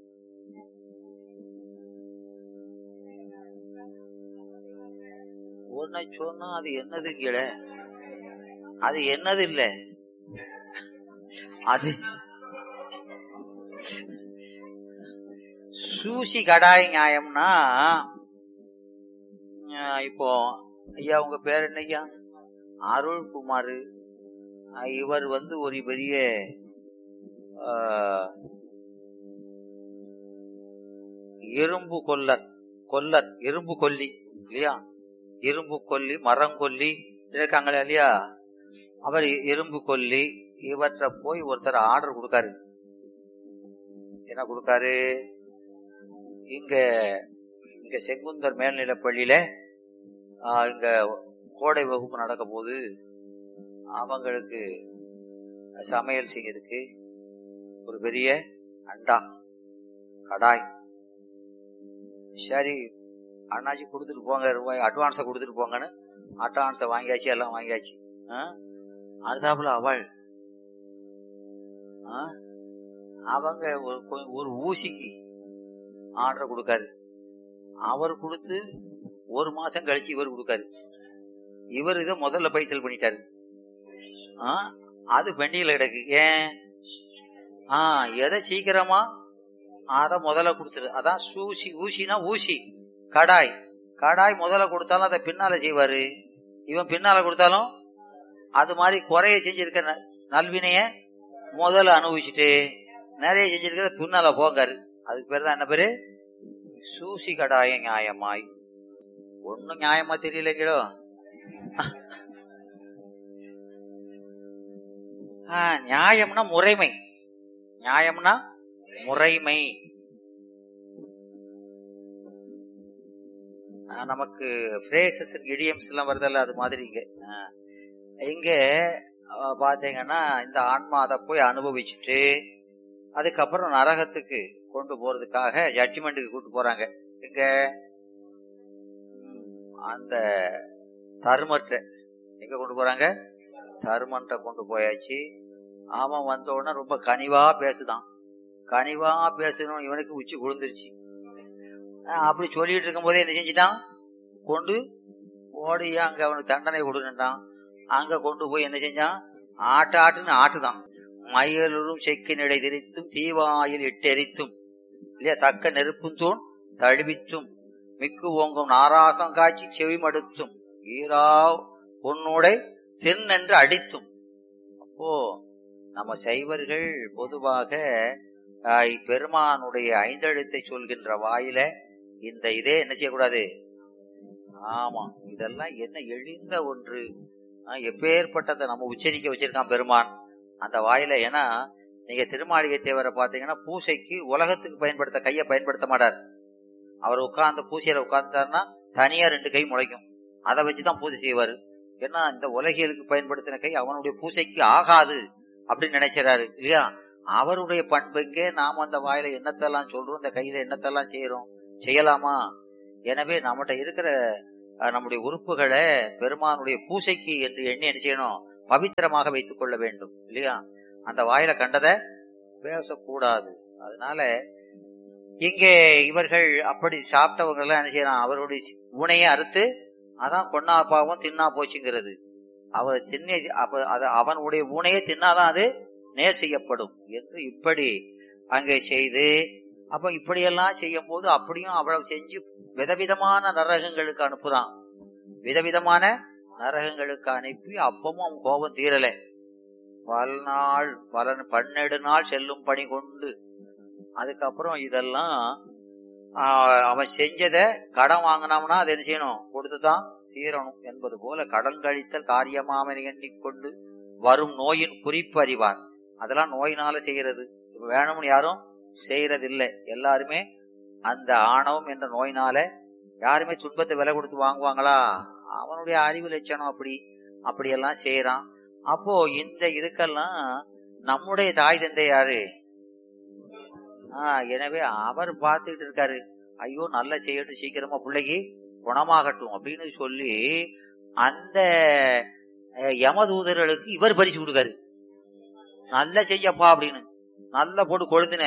ஒன்ன சொன்னா அது என்னது கீழே, அது என்னது இல்ல, அது சூசி கடாய நியாயம்னா, இப்போ ஐயா உங்க பேர் என்னய்யா? அருள்குமார். இவர் வந்து ஒரு பெரிய இரும்பு கொல்லர் கொல்லர் இரும்பு கொல்லி இல்லையா? இரும்பு கொல்லி மரம் கொல்லி இருக்காங்களா இல்லையா? அவர் இரும்பு கொல்லி. இவற்றை போய் ஒருத்தர் ஆர்டர் கொடுக்காரு. என்ன கொடுக்காரு? இங்க இங்க செங்குந்தர் மேல்நிலை பள்ளியில இங்க கோடை வகுப்பு நடக்க போது அவங்களுக்கு சமையல் செய்யறதுக்கு ஒரு பெரிய அண்டா கடாய். சரி அண்ணாச்சி கொடுத்துட்டு போங்க, ரூபாய் அட்வான்ஸ கொடுத்துட்டு போங்கன்னு அட்வான்ஸ வாங்கியாச்சு, எல்லாம் வாங்கியாச்சு. அடுத்தாப்புல அவள் அவங்க ஒரு ஊசிக்கு ஆர்டர் கொடுக்காரு. அவர் கொடுத்து ஒரு மாசம் கழிச்சு இவர் கொடுக்காரு. இவர் இதை முதல்ல பைசல் பண்ணிட்டாரு. அது பெண்டியில கிடக்கு. ஏன்? ஆஹ் எதை சீக்கிரமா அத முதல்ல கொடுத்துரு. அதான் சூசி. ஊசினா ஊசி. கடாய் கடாய் முதல்ல கொடுத்தாலும் அதை பின்னால செய்வாரு. இவன் பின்னால கொடுத்தாலும் அது மாதிரி குறைய செஞ்சிருக்க நல்வினைய முதல்ல அனுபவிச்சுட்டு நிறைய செஞ்சிருக்க பின்னால போங்காரு. அதுக்கு பேரு தான் என்ன பேரு? சூசி கடாய நியாயமாய். ஒன்னும் நியாயமா தெரியலங்களோ. நியாயம்னா முறைமை. நியாயம்னா முறைமை. நமக்கு பிரேசஸ் இடியம்ஸ் எல்லாம் வருதல்ல, அது மாதிரி இங்க இங்க பாத்தீங்கன்னா இந்த ஆன்மா அதை போய் அனுபவிச்சுட்டு அதுக்கப்புறம் நரகத்துக்கு கொண்டு போறதுக்காக ஜட்ஜ்மெண்ட்டுக்கு கூட்டு போறாங்க. இங்க அந்த தருமற்ற எங்க கொண்டு போறாங்க? தருமன்ற கொண்டு போயாச்சு. அவன் வந்த உடனே ரொம்ப கனிவா பேசுதான். கனிவா பேசணும், இவனுக்கு உச்சி குளிர்ந்துருச்சு. அப்படி சொல்லிட்டு இருக்கும் போதே என்ன செஞ்சிட்டான்? கொண்டு ஓடி அங்க அவனுக்கு தண்டனை கொடுன்னுட்டான். அங்க கொண்டு போய் என்ன செஞ்சான்? ஆட்டு ஆட்டுன்னு ஆட்டுதான். மயலூரும் செக்கினிடை திரித்தும் தீவாயில் இட்டெரித்தும் இல்லையா, தக்க நெருப்பும் தூண் தழுவித்தும் மிக்கு ஓங்கும் நாராசம் காய்ச்சி செவிமடுத்தும் ஈரா பொன்னோடை தென் என்று அடித்தும். அப்போ நம்ம சைவர்கள் பொதுவாக பெருமானுடைய ஐந்தெழுத்தை சொல்கின்ற வாயில இந்த இதே என்ன செய்யக்கூடாது. ஆமா, இதெல்லாம் என்ன எழிந்த ஒன்று. எப்பேற்பட்டதை நம்ம உச்சரிக்க வச்சிருக்கான் பெருமான் அந்த வாயில. ஏன்னா நீங்க திருமாளிகை தேவரை பாத்தீங்கன்னா பூசைக்கு உலகத்துக்கு பயன்படுத்த கைய பயன்படுத்த மாட்டார். அவர் உட்கார்ந்த பூசையில உட்கார்ந்தாருன்னா தனியா ரெண்டு கை முளைக்கும். அதை வச்சுதான் பூஜை செய்வாரு. ஏன்னா இந்த உலகியலுக்கு பயன்படுத்தின கை அவனுடைய பூசைக்கு ஆகாது அப்படின்னு நினைச்சாரு இல்லையா? அவருடைய பண்புங்கே நாம் அந்த வாயில என்னத்தெல்லாம் சொல்றோம், இந்த கையில என்னத்தெல்லாம் செய்யறோம், செய்யலாமா? எனவே நம்மகிட்ட இருக்கிற நம்முடைய உறுப்புகளை பெருமானுடைய பூசைக்கு என்று எண்ணி என்ன செய்யணும், பவித்திரமாக வைத்துக் கொள்ள வேண்டும் இல்லையா. அந்த வாயில கண்டதை பேசக்கூடாது. அதனால இங்கே இவர்கள் அப்படி சாப்பிட்டவங்க எல்லாம் என்ன செய்யறான், அவருடைய ஊனையை அறுத்து, அதான் கொன்னா பாவம் தின்னா போச்சுங்கிறது. அவர் தின்ன அவனுடைய ஊனையை தின்னாதான் அது நேர் செய்யப்படும் என்று இப்படி அங்கே செய்து, அப்ப இப்படியெல்லாம் செய்யும் போது அப்படியும் அவ்வளவு செஞ்சு விதவிதமான நரகங்களுக்கு அனுப்புறான். விதவிதமான நரகங்களுக்கு அனுப்பி அப்பவும் அவன் கோபம் தீரல. பல நாள் பல பன்னெண்டு நாள் செல்லும் பணி கொண்டு அதுக்கப்புறம் இதெல்லாம் அவன் செஞ்சத கடன் வாங்கினோம்னா அது என்ன செய்யணும், கொடுத்துதான் தீரணும் என்பது போல கடன் கழித்தல் காரியமாமனை எண்ணிக்கொண்டு வரும் நோயின் குறிப்பு அறிவார். அதெல்லாம் நோயினால செய்யறது, வேணும்னு யாரும் செய்யறதில்லை. எல்லாருமே அந்த ஆணவம் என்ற நோயினால யாருமே துன்பத்தை விலை கொடுத்து வாங்குவாங்களா? அவனுடைய அறிவு லட்சணம் அப்படி அப்படியெல்லாம் செய்யறான். அப்போ இந்த இதுக்கெல்லாம் நம்முடைய தாய் தந்தை யாரு? ஆஹ் எனவே அவர் பார்த்துக்கிட்டு இருக்காரு, ஐயோ நல்லா செய்யட்டும், சீக்கிரமா பிள்ளைக்கு குணமாகட்டும் அப்படின்னு சொல்லி அந்த யமதூதர்களுக்கு இவர் பரிசு கொடுக்காரு. நல்லா செய்யப்பா அப்படின்னு நல்லா போட்டு கொளுத்துன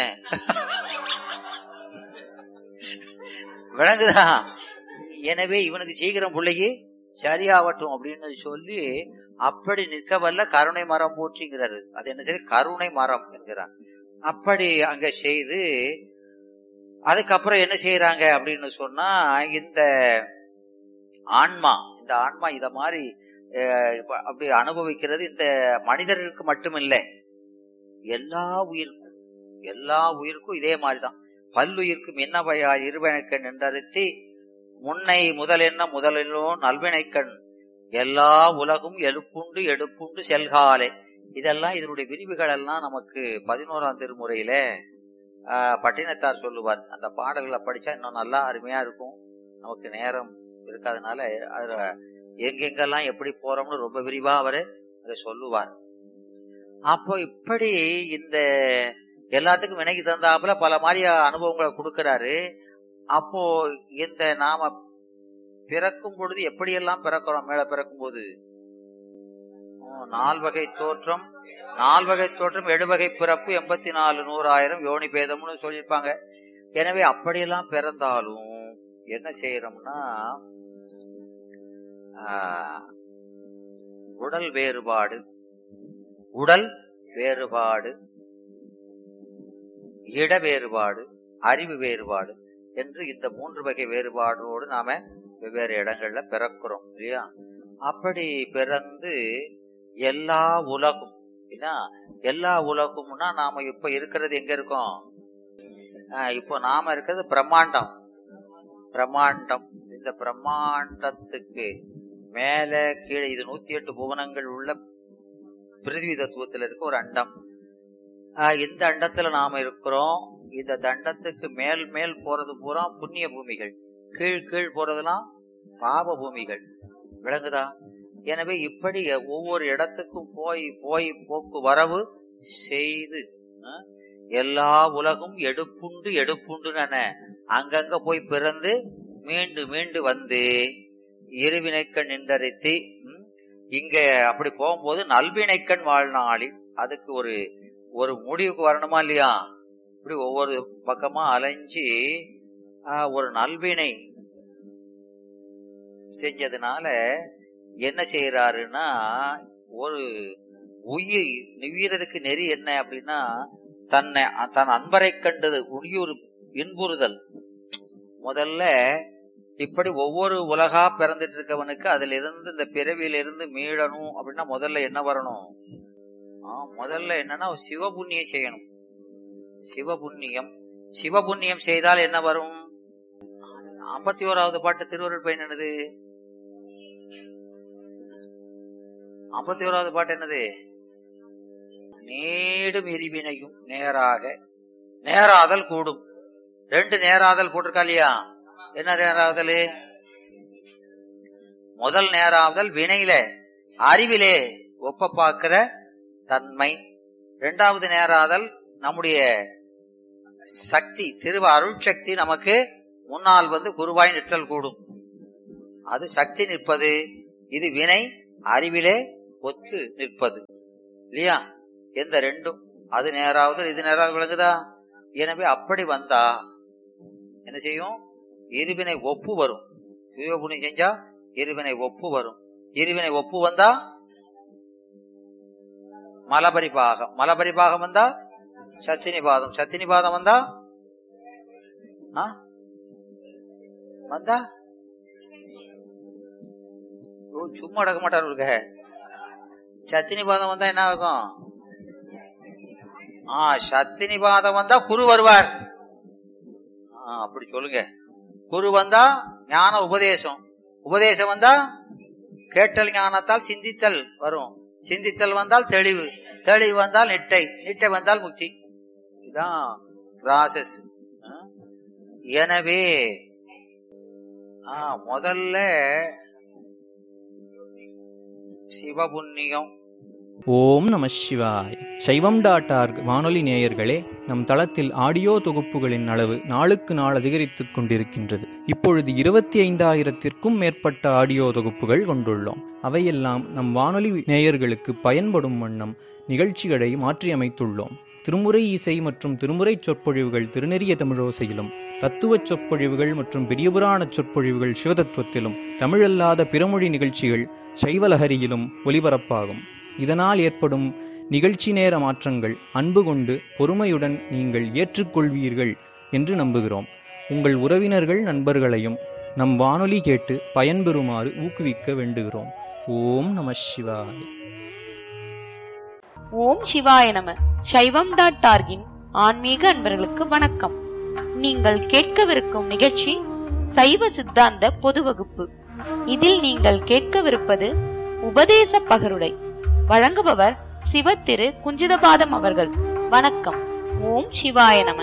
விளங்குதா. எனவே இவனுக்கு சீக்கிரம் பிள்ளைக்கு சரியாகட்டும் அப்படின்னு சொல்லி அப்படி நிற்க வல்ல கருணை மரம் போற்றிங்கிறாரு. அது என்ன சரி, கருணை மரம் என்கிறார். அப்படி அங்க செய்து அதுக்கப்புறம் என்ன செய்யறாங்க அப்படின்னு சொன்னா, இந்த ஆன்மா இந்த ஆன்மா இத மாதிரி அப்படி அனுபவிக்கிறது இந்த மனிதர்களுக்கு மட்டுமில்லை, எல்லா உயிருக்கும் எல்லா உயிருக்கும் இதே மாதிரிதான். பல்லுயிர்க்கும் என்ன பயா இருவினைக்கண் என்றறுத்தி முன்னை முதல் என்ன முதலிலோ நல்வினைக்கண் எல்லா உலகும் எழுப்புண்டு எடுப்புண்டு செல்காலே. இதெல்லாம் இதனுடைய விரிவுகள் எல்லாம் நமக்கு பதினோராம் திருமுறையில ஆஹ் பட்டினத்தார் சொல்லுவார். அந்த பாடல்களை படிச்சா இன்னும் நல்லா அருமையா இருக்கும். நமக்கு நேரம் இருக்காதனால அதுல எங்கெங்கெல்லாம் எப்படி போறோம்னு ரொம்ப விரிவா அவரு அத சொல்லுவார். அப்போ இப்படி இந்த எல்லாத்துக்கும் வினைக்கு தந்தாப்புல பல மாதிரி அனுபவங்களை கொடுக்கிறாரு. அப்போ இந்த நாம பிறக்கும் பொழுது எப்படியெல்லாம் பிறக்கிறோம், மேல பிறக்கும் போது நால்வகை தோற்றம் நால்வகை தோற்றம் எழுவகை பிறப்பு எண்பத்தி நாலு நூறாயிரம் யோனி பேதம்னு சொல்லியிருப்பாங்க. எனவே அப்படியெல்லாம் பிறந்தாலும் என்ன செய்யறோம்னா, உடல் வேறுபாடு உடல் வேறுபாடு இட வேறுபாடு அறிவு வேறுபாடு என்று இந்த மூன்று வகை வேறுபாடோடு நாம வெவ்வேறு இடங்கள்ல பிறக்கிறோம் இல்லையா. அப்படி பிறந்து எல்லா உலகம் எல்லா உலகம்னா நாம இப்ப இருக்கிறது எங்க இருக்கோம், இப்போ நாம இருக்கிறது பிரம்மாண்டம். பிரம்மாண்டம் இந்த பிரம்மாண்டத்துக்கு மேல கீழே இது நூத்தி எட்டு புவனங்கள் உள்ள பிருத்திவி தத்துவத்தில் இருக்க ஒரு அண்டம். இந்த அண்டத்துல நாம இருக்கிறோம். இந்த தண்டத்துக்கு மேல் மேல் போறது பூரா புண்ணிய பூமிகள், கீழ் கீழ் போறதெல்லாம் பாவ பூமிகள். விளங்குதா? எனவே இப்படி ஒவ்வொரு இடத்துக்கும் போய் போய் போக்கு வரவு செய்து எல்லா உலகும் எடுப்புண்டு எடுப்புண்டு அங்கங்க போய் பிறந்து மீண்டு மீண்டு வந்து இருவினைக்கண் நின்றறித்தி இங்க அப்படி போகும்போது நல்வினைக்கண் வாழ்நாளில் அதுக்கு ஒரு ஒரு முடிவுக்கு வரணுமா இல்லையா. இப்படி ஒவ்வொரு பக்கமா அலைஞ்சி ஒரு நல்வினை செஞ்சதுனால என்ன செய்யறாருன்னா, ஒரு உயிர் நிவியறதுக்கு நெறி என்ன அப்படின்னா, தன்னை தன் அன்பரை கண்டது உயிர் இன்புறுதல். முதல்ல இப்படி ஒவ்வொரு உலகா பிறந்துட்டு இருக்கவனுக்கு அதுல இருந்து இந்த பிறவியிலிருந்து மீளணும் அப்படின்னா முதல்ல என்ன வரணும், ஆஹ் முதல்ல என்னன்னா சிவபுண்ணியம் செய்யணும். சிவபுண்ணியம் சிவபுண்ணியம் செய்தால் என்ன வரும்? ஐம்பத்தி ஓராவது பாட்டு திருவருள் பயன் என்னது? ஐம்பத்தி ஓராவது பாட்டு என்னது? நீடும் எரிவினையும் நேராக நேராதல் கூடும். ரெண்டு நேராதல் போட்டிருக்கா இல்லையா? என்ன நேராதல்? முதல் நேராதல் வினையில அறிவிலே ஒப்ப பார்க்கிற தன்மை. இரண்டாவது நேராதல் நம்முடைய சக்தி, திருவ அருள் சக்தி நமக்கு முன்னால் வந்து குருவாய் நிற்றல் கூடும். அது சக்தி நிற்பது. இது வினை அறிவிலே ஒத்து நிற்பது இல்லையா? எந்த ரெண்டும் அது நேராவது இது நேராவது விளங்குதா? எனவே அப்படி வந்தா என்ன செய்யும்? இருவினை ஒப்பு வரும். புண்ணியம் செஞ்சா இருவினை ஒப்பு வரும். இருவினை ஒப்பு வந்தா மலபரிபாகம், மலபரிபாகம் வந்தா சத்தினிபாதம், சத்தினிபாதம் வந்தா வந்தா சும்மா அடக்க மாட்டாரு இருக்க. சத்தினிபாதம் வந்தா என்ன ஆகும்? ஆஹ் சத்தினிபாதம் வந்தா குரு வருவார். ஆஹ் அப்படி சொல்லுங்க. குரு வந்தா ஞான உபதேசம், உபதேசம் வந்தா கேட்டல் ஞானத்தால் சிந்தித்தல் வரும். சிந்தித்தல் வந்தால் தெளிவு, தெளிவு வந்தால் நிட்டை, நிட்டை வந்தால் முக்தி. இதுதான் ப்ராசஸ். எனவே முதல்ல சிவபுண்ணியம். ஓம் நம சிவாய். சைவம் டாட் ஆர்க் வானொலி நேயர்களே, நம் தளத்தில் ஆடியோ தொகுப்புகளின் அளவு நாளுக்கு நாள் அதிகரித்துக் கொண்டிருக்கின்றது. இப்பொழுது இருபத்தி ஐந்தாயிரத்திற்கும் மேற்பட்ட ஆடியோ தொகுப்புகள் கொண்டுள்ளோம். அவையெல்லாம் நம் வானொலி நேயர்களுக்கு பயன்படும் வண்ணம் நிகழ்ச்சிகளை மாற்றியமைத்துள்ளோம். திருமுறை இசை மற்றும் திருமுறை சொற்பொழிவுகள் திருநெறிய தமிழோசையிலும், தத்துவச் சொற்பொழிவுகள் மற்றும் பெரியபுராண சொற்பொழிவுகள் சிவதத்துவத்திலும், தமிழல்லாத பிறமொழி நிகழ்ச்சிகள் சைவலஹரியிலும் ஒலிபரப்பாகும். இதனால் ஏற்படும் நிகழ்ச்சி நேர மாற்றங்கள் அன்பு கொண்டு பொறுமையுடன் நீங்கள் ஏற்றுக்கொள்வீர்கள் என்று நம்புகிறோம். உங்கள் உறவினர்கள் நண்பர்களையும் நம் வானொலி கேட்டு பயன்பெறுமாறு ஊக்குவிக்க வேண்டுகிறோம். ஓம் நம சிவாய். ஓம் சிவாய நம. சைவம் டாட் ஆர்கின் ஆன்மீக அன்பர்களுக்கு வணக்கம். நீங்கள் கேட்கவிருக்கும் நிகழ்ச்சி சைவ சித்தாந்த பொது வகுப்பு. இதில் நீங்கள் கேட்கவிருப்பது உபதேச பகருடை. வழங்குபவர் சிவ திரு குஞ்சிதபாதம் அவர்கள். வணக்கம். ஓம் சிவாய நம.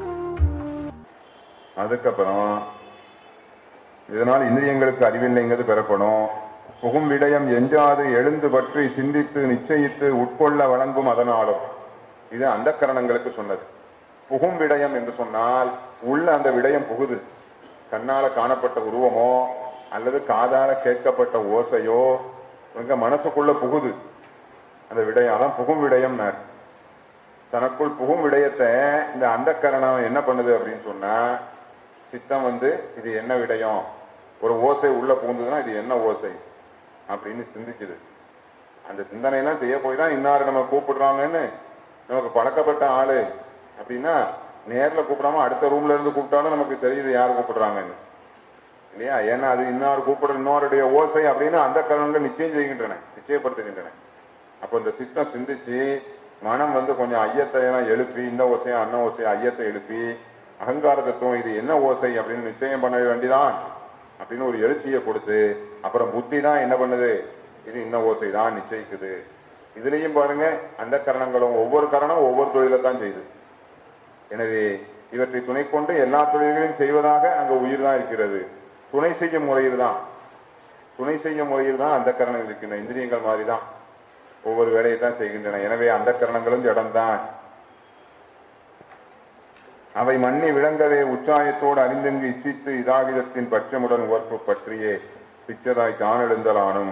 அதுக்கப்புறம் இதனால் இந்திரியங்களுக்கு அறிவில்லைங்கிறது பெறப்படும். புகும் விடயம் எஞ்சாது எழுந்து பற்றி சிந்தித்து நிச்சயித்து உட்கொள்ள வழங்கும். அதனாலும் இது அந்த கரணங்களுக்கு சொன்னது. புகும் விடயம் என்று சொன்னால் உள்ள அந்த விடயம் புகுது. கண்ணால காணப்பட்ட உருவமோ அல்லது காதால கேட்கப்பட்ட ஓசையோ எங்க மனசுக்குள்ள புகுது அந்த விடயம். அதான் புகும் விடயம். தனக்குள் புகும் விடயத்தை இந்த அந்த கரணம் என்ன பண்ணுது அப்படின்னு சொன்னா, சித்தம் வந்து இது என்ன விடயம், ஒரு ஓசை உள்ள புகுந்ததுன்னா இது என்ன ஓசை அப்படின்னு சிந்திக்குது. அந்த சிந்தனையெல்லாம் செய்ய போய் தான் இன்னாரு நம்ம கூப்பிடுறாங்கன்னு நமக்கு பழக்கப்பட்ட ஆளு அப்படின்னா நேர்ல கூப்பிடாம அடுத்த ரூம்ல இருந்து கூப்பிட்டாலும் நமக்கு தெரியுது யாரு கூப்பிடுறாங்கன்னு இல்லையா? ஏன்னா அது இன்னாரு கூப்பிடுற இன்னொருடைய ஓசை அப்படின்னு அந்த கரணங்கள் நிச்சயம் செய்கின்றன, நிச்சயப்படுத்துகின்றன. அப்போ இந்த சித்தம் சிந்திச்சு மனம் வந்து கொஞ்சம் ஐயத்தை எல்லாம் எழுப்பி, இந்த ஓசையா அன்ன ஓசையா ஐயத்தை எழுப்பி அகங்கார தத்துவம் இது என்ன ஓசை அப்படின்னு நிச்சயம் பண்ண வேண்டிதான் அப்படின்னு ஒரு எழுச்சியை கொடுத்து அப்புறம் புத்தி தான் என்ன பண்ணுது, இது இன்ன ஓசை தான் நிச்சயிக்குது. இதுலயும் பாருங்க அந்த கரணங்களும் ஒவ்வொரு கரணம் ஒவ்வொரு தொழிலை தான் செய்யுது. எனவே இவற்றை துணை கொண்டு எல்லா தொழில்களையும் செய்வதாக அங்க உயிர் தான் இருக்கிறது. துணை செய்யும் முறையில் தான் துணை செய்யும் முறையில் தான் அந்த கரணங்கள் இருக்கின்றன. இந்திரியங்கள் மாதிரி தான் ஒவ்வொரு வேலையை தான் செய்கின்றன. எனவே அந்த கரணங்களும் ஜடம்தான். அவை மண்ணி விளங்கவே உச்சாயத்தோடு அறிந்தெங்கு இச்சித்து இதாகிதத்தின் பட்சமுடன் உவர்ப்பு பற்றியே பிச்சதாய் காணெழுந்தலானும்.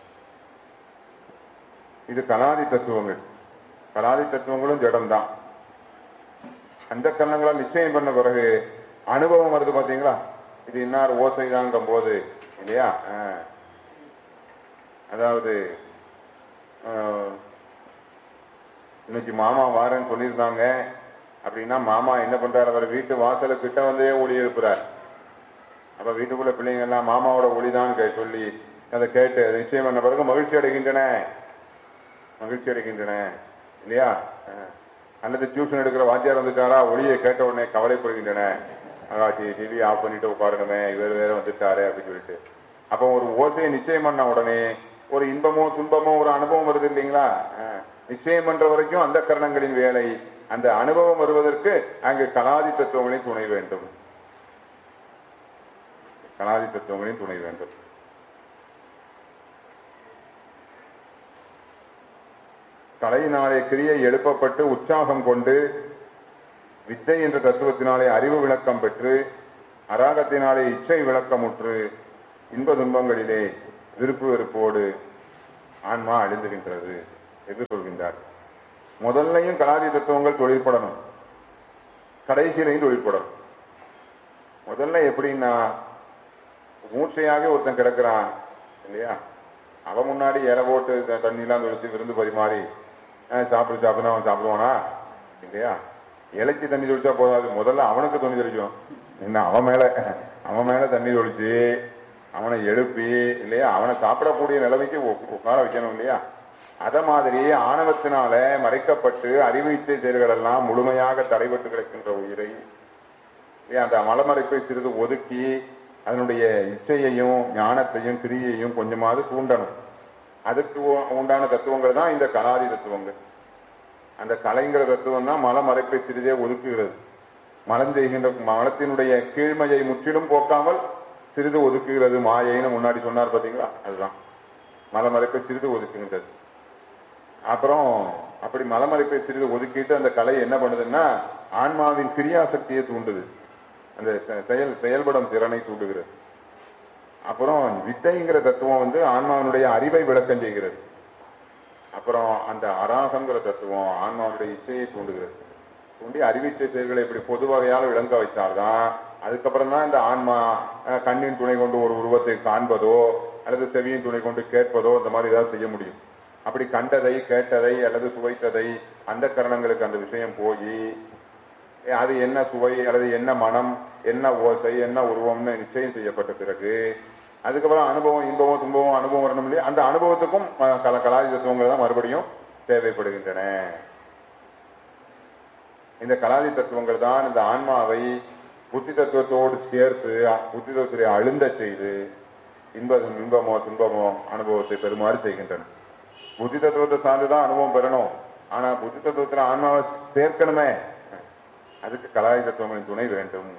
இது கலாதி தத்துவங்கள். கலாதி தத்துவங்களும் ஜடம்தான். அந்த கரணங்களால் நிச்சயம் பண்ண பிறகு அனுபவம் வருது பாத்தீங்களா, இது இன்னார் ஓசைதாங்கும் போது இல்லையா? அதாவது இன்னைக்கு மாமா வாரேன்னு சொல்லியிருந்தாங்க அப்படின்னா மாமா என்ன பண்றாரு, அவர் வீட்டு வாசல கிட்ட வந்தே ஒளி எழுப்புறார். அப்ப வீட்டுக்குள்ள பிள்ளைங்க எல்லாம் மாமாவோட ஒளிதான் சொல்லி அதை கேட்டு நிச்சயம் பண்ண பிறகு மகிழ்ச்சி அடைகின்றன மகிழ்ச்சி அடைகின்றன இல்லையா? அல்லது டியூஷன் எடுக்கிற வாத்தியார் வந்துட்டாரா, ஒளியை கேட்ட உடனே கவலைப்படுகின்றன. ஆகாசி டிவி ஆஃப் பண்ணிட்டு உட்காருங்கமே, இவர் வேற வந்துட்டாரு அப்படின்னு சொல்லிட்டு. அப்போ ஒரு ஓசையை நிச்சயம் பண்ண உடனே ஒரு இன்பமோ துன்பமோ ஒரு அனுபவம் வருது இல்லைங்களா? நிச்சயம் பண்ற வரைக்கும் அந்த கரணங்களின் வேலை. அந்த அனுபவம் வருவதற்கு அங்கு கலாதி தத்துவங்களின் துணை வேண்டும். கலாதி தத்துவங்களின் துணை வேண்டும். கலையினாலே கிரியை எழுப்பப்பட்டு உற்சாகம் கொண்டு வித்தை என்ற தத்துவத்தினாலே அறிவு விளக்கம் பெற்று அராகத்தினாலே இச்சை விளக்கமுற்று இன்ப துன்பங்களிலே விருப்பு வெறுப்போடு ஆன்மா அழிந்துகின்றது என்று சொல்கின்றார். முதல்லையும் கலாதி தத்துவங்கள் தொழிற்படணும், கடைசியிலையும் தொழிற்படணும். முதல்ல எப்படின்னா, மூச்சையாக ஒருத்தன் கிடக்கிறான் இல்லையா, அவன் முன்னாடி இலை போட்டு தண்ணிலாம் தொழிச்சு விருந்து பரிமாறி சாப்பிடு சாப்பிடுனா அவன் சாப்பிடுவானா இல்லையா? இலைக்கு தண்ணி தொழிச்சா போதாது, முதல்ல அவனுக்கு தண்ணி தொழிக்கும். என்ன அவன் மேல அவன் மேல தண்ணி தொழிச்சு அவனை எழுப்பி இல்லையா, அவனை சாப்பிடக்கூடிய நிலைமைக்கு உட்கார வைக்கணும் இல்லையா? அத மாதிரி ஆணவத்தினால மறைக்கப்பட்டு அறிவித்த செயல்கள் எல்லாம் முழுமையாக தடைபட்டு கிடக்கின்ற உயிரை அந்த மலமறைப்பை சிறிது ஒதுக்கி அதனுடைய இச்சையையும் ஞானத்தையும் கிரியையும் கொஞ்சமாவது தூண்டணும். அதுக்கு உண்டான தத்துவங்கள் தான் இந்த கலாதி தத்துவங்கள். அந்த கலைங்கிற தத்துவம் தான் மலமறைப்பை சிறிதே ஒதுக்குகிறது. மலம் செய்கின்ற மலத்தினுடைய கீழ்மையை முற்றிலும் போக்காமல் சிறிது ஒதுக்குகிறது. மாயைன்னு முன்னாடி சொன்னார் பாத்தீங்களா, அதுதான் மலமறைப்பை சிறிது ஒதுக்குகின்றது. அப்புறம் அப்படி மலமறைப்பை சிறிது ஒதுக்கிட்டு அந்த கலை என்ன பண்ணுதுன்னா ஆன்மாவின் கிரியாசக்தியை தூண்டுது, அந்த செயல் செயல்படும் திறனை தூண்டுகிறது. அப்புறம் வித்தைங்கிற தத்துவம் வந்து ஆன்மாவினுடைய அறிவை விளக்கம் செய்கிறது. அப்புறம் அந்த அராகங்கிற தத்துவம் ஆன்மாவுடைய இச்சையை தூண்டுகிறது. தூண்டி அறிவிச்சை செயல்களை இப்படி பொது வகையால் விளங்க வைத்தால்தான் அதுக்கப்புறம் தான் இந்த ஆன்மா கண்ணின் துணை கொண்டு ஒரு உருவத்தை காண்பதோ அல்லது செவியின் துணை கொண்டு கேட்பதோ இந்த மாதிரி ஏதாவது செய்ய முடியும். அப்படி கண்டதை கேட்டதை அல்லது சுவைத்ததை அந்த கரணங்களுக்கு அந்த விஷயம் போய் அது என்ன சுவை அல்லது என்ன மனம் என்ன ஓசை என்ன உருவம்னு நிச்சயம் செய்யப்பட்ட பிறகு அதுக்கப்புறம் அனுபவம் இன்பமும் துன்பமும் அனுபவம் வரணும் இல்லையா, அந்த அனுபவத்துக்கும் கல கலாதி தத்துவங்கள் தான் மறுபடியும் தேவைப்படுகின்றன. இந்த கலாதி தத்துவங்கள் தான் இந்த ஆன்மாவை புத்தி தத்துவத்தோடு சேர்த்து புத்தி தத்துவத்தை அழுந்த செய்து இன்ப இன்பமோ துன்பமோ அனுபவத்தை பெறுமாறு செய்கின்றன. புத்தி தத்துவத்தை சார்ந்துதான் அனுபவம் பெறணும், ஆனா புத்தி தத்துவத்துல ஆன்மாவை சேர்க்கணுமே, அதுக்கு கலாதி தத்துவங்களின் துணை வேண்டும்.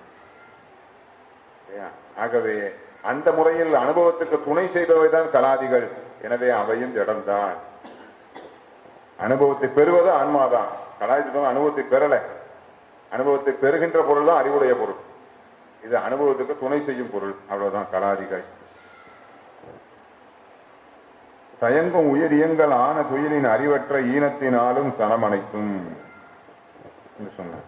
ஆகவே அந்த முறையில் அனுபவத்துக்கு துணை செய்பவை தான் கலாதிகள். எனவே அவையும் ஜடம்தான். அனுபவத்தை பெறுவது ஆன்மாதான். கலாதி தத்துவம் அனுபவத்தை பெறல, அனுபவத்தை பெறுகின்ற பொருள் தான் அறிவுடைய பொருள். இது அனுபவத்துக்கு துணை செய்யும் பொருள், அவ்வளவுதான் கலாதிகள். தயங்கும் உயிர் இயங்கல் ஆன துயிலின் அறிவற்ற ஈனத்தினாலும் சனமனைத்தும் என்று சொன்னார்.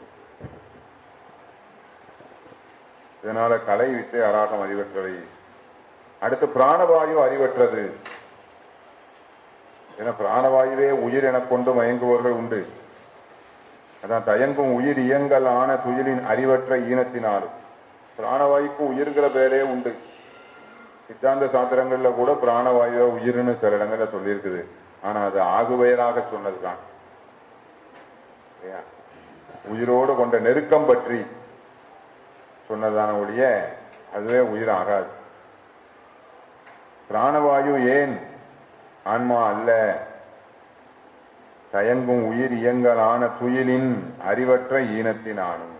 இதனால கலை வித்தை அராகம் அறிவற்றவை. அடுத்து பிராணவாயு அறிவற்றது. என பிராணவாயுவே உயிர் என கொண்டு மயங்குவர்கள் உண்டு. அதான் தயங்கும் உயிர் இயங்கல் ஆன துயிலின் அறிவற்ற ஈனத்தினாலும். பிராணவாயுக்கு உயிர்கிற பேரே உண்டு. சித்தாந்த சாத்திரங்கள்ல கூட பிராணவாயுவ உயிர்னு சில இடங்கள்ல சொல்லியிருக்குது. ஆனா அது ஆகுபெயராக சொன்னதுதான். உயிரோடு கொண்ட நெருக்கம் பற்றி சொன்னதான ஒழிய அதுவே உயிர் ஆகாது. பிராணவாயு ஏன் ஆன்மா அல்ல? தயங்கும் உயிர் இயங்கலான துயிலின் அறிவற்ற ஈனத்தினானும்.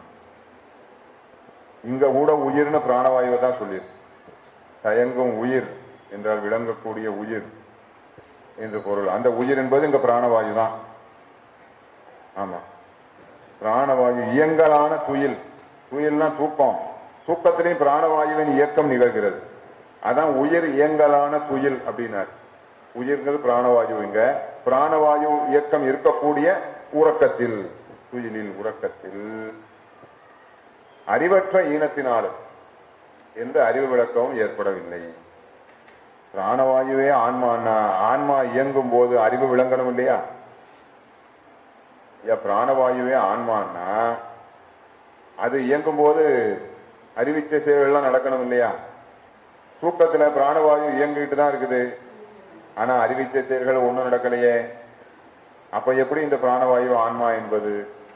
இங்க கூட உயிர்னு பிராணவாயுவை தான் சொல்லியிருக்கு. தயங்கும் உயிர் என்றால் விளங்கக்கூடிய உயிர் என்று பொருள். அந்த உயிர் என்பது இங்க பிராணவாயு தான். ஆமா, பிராணவாயு இயங்கலான துயில். துயில்னா தூக்கம். தூக்கத்திலையும் பிராணவாயுவின் இயக்கம் நிகழ்கிறது. அதான் உயிர் இயங்கலான துயில் அப்படின்னார். உயிர்ங்கிறது பிராணவாயு. இங்க பிராணவாயு இயக்கம் இருக்கக்கூடிய உறக்கத்தில், துயிலில் உறக்கத்தில் அறிவற்ற ஈனத்தினாலும் எந்த அறிவு விளக்கமும் ஏற்படவில்லை. பிராணவாயுவே ஆன்மானா, ஆன்மா இயங்கும் போது அறிவு விளங்கணும் இல்லையா? பிராணவாயுவே ஆன்மானா அது இயங்கும் போது அறிவிச்ச சேவைகள்லாம் நடக்கணும் இல்லையா? தூக்கத்துல பிராணவாயு இயங்கிட்டு தான் இருக்குது, ஆனா அறிவிச்ச செயல்கள் ஒண்ணும் நடக்கலையே. அப்ப எப்படி இந்த பிராணவாயு ஆன்மா என்பது?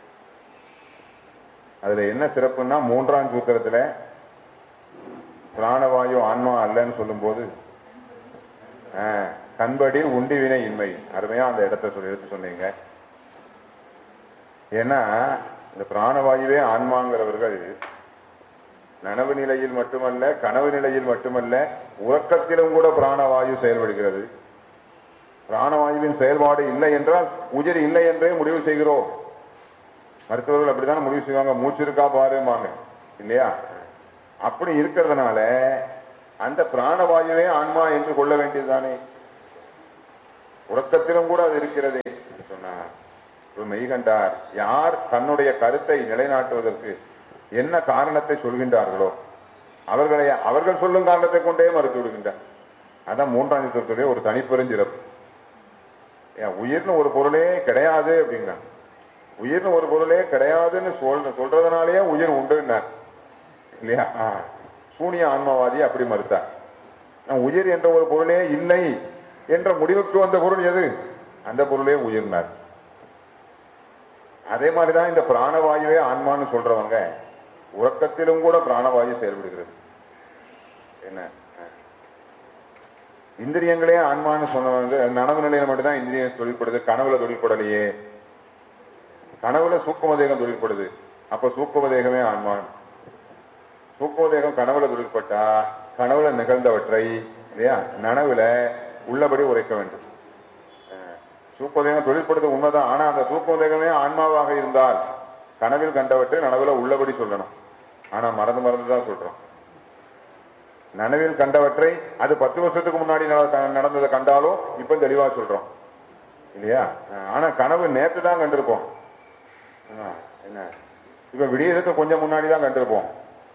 அதுல என்ன சிறப்புன்னா, மூன்றாம் சூத்திரத்துல பிராணவாயு ஆன்மா அல்லன்னு சொல்லும் போது கண்படி உண்டிவினை இன்மை, அருமையா அந்த இடத்த சொல்லி எடுத்து சொன்னீங்க. ஏன்னா இந்த பிராணவாயுவே ஆன்மாங்கிறவர்கள் நனவு நிலையில் மட்டுமல்ல, கனவு நிலையில் மட்டுமல்ல, உறக்கத்திலும் கூட பிராணவாயு செயல்படுகிறது. பிராணவாயுவின் செயல்பாடு இல்லை என்றால் உயிர் இல்லை என்றே முடிவு செய்கிறோம். மருத்துவர்கள் அப்படித்தான் முடிவு செய்வாங்க, மூச்சு இருக்கா பாருமாங்க இல்லையா? அப்படி இருக்கிறதுனால அந்த பிராணவாயுவே ஆன்மா என்று கொள்ள வேண்டியதுதானே? உறக்கத்திலும் கூட அது இருக்கிறதே சொன்னார். மெய்கண்டார் யார் தன்னுடைய கருத்தை நிலைநாட்டுவதற்கு என்ன காரணத்தை சொல்கின்றார்களோ அவர்களை அவர்கள் சொல்லும் காரணத்தை கொண்டே மறுத்து விடுகின்றார். அதான் மூன்றாம் தத்துவத்துடைய ஒரு தனிப்பெருஞ்சிறப்பு. உயிர்னு ஒரு பொருளே கிடையாது அப்படின்னா, உயிர்னு ஒரு பொருளே கிடையாதுன்னு சொல் சொல்றதுனாலேயே உயிர் உண்டுன்னார் இல்லையா? சூனிய ஆன்மவாதி அப்படி மறுத்தார். உயிர் என்ற ஒரு பொருளே இல்லை என்ற முடிவுக்கு வந்த பொருள் எது? அந்த பொருளே உயிர்னார். அதே மாதிரிதான் இந்த பிராணவாயுவே ஆன்மான்னு சொல்றவங்க உறக்கத்திலும் கூட பிராணவாயு செயல்படுகிறது. என்ன இந்திரியங்களே ஆன்மான்னு சொன்னவங்க நனவு நிலையில மட்டும்தான் இந்திரியம் தொழில்படுது, கனவுல தொழில்படலையே. கனவுல சூக்குமதேகம் தொழில்படுது, அப்ப சூக்குமதேகமே ஆன்மான். சூக்குமதேகம் கனவுல தொழில்பட்டா கனவுல நிகழ்ந்தவற்றை இல்லையா நனவுல உள்ளபடி உரைக்க வேண்டும். சூக்குமதேகம் தொழில்படுது உண்மைதான். ஆனா அந்த சூக்குமதேகமே ஆன்மாவாக இருந்தால் கனவில் கண்டவற்றை நனவுல உள்ளபடி சொல்லணும். ஆனா மறந்து மறந்துதான் சொல்றோம். நனவில் கண்டவற்றை அது பத்து வருஷத்துக்கு முன்னாடி நடந்ததை கண்டாலும் இப்ப தெளிவா சொல்றோம் இல்லையா? ஆனா கனவு நேற்று தான் கண்டிருப்போம். என்ன இப்ப விடியதுக்கு கொஞ்சம் முன்னாடி தான் கண்டிருப்போம்.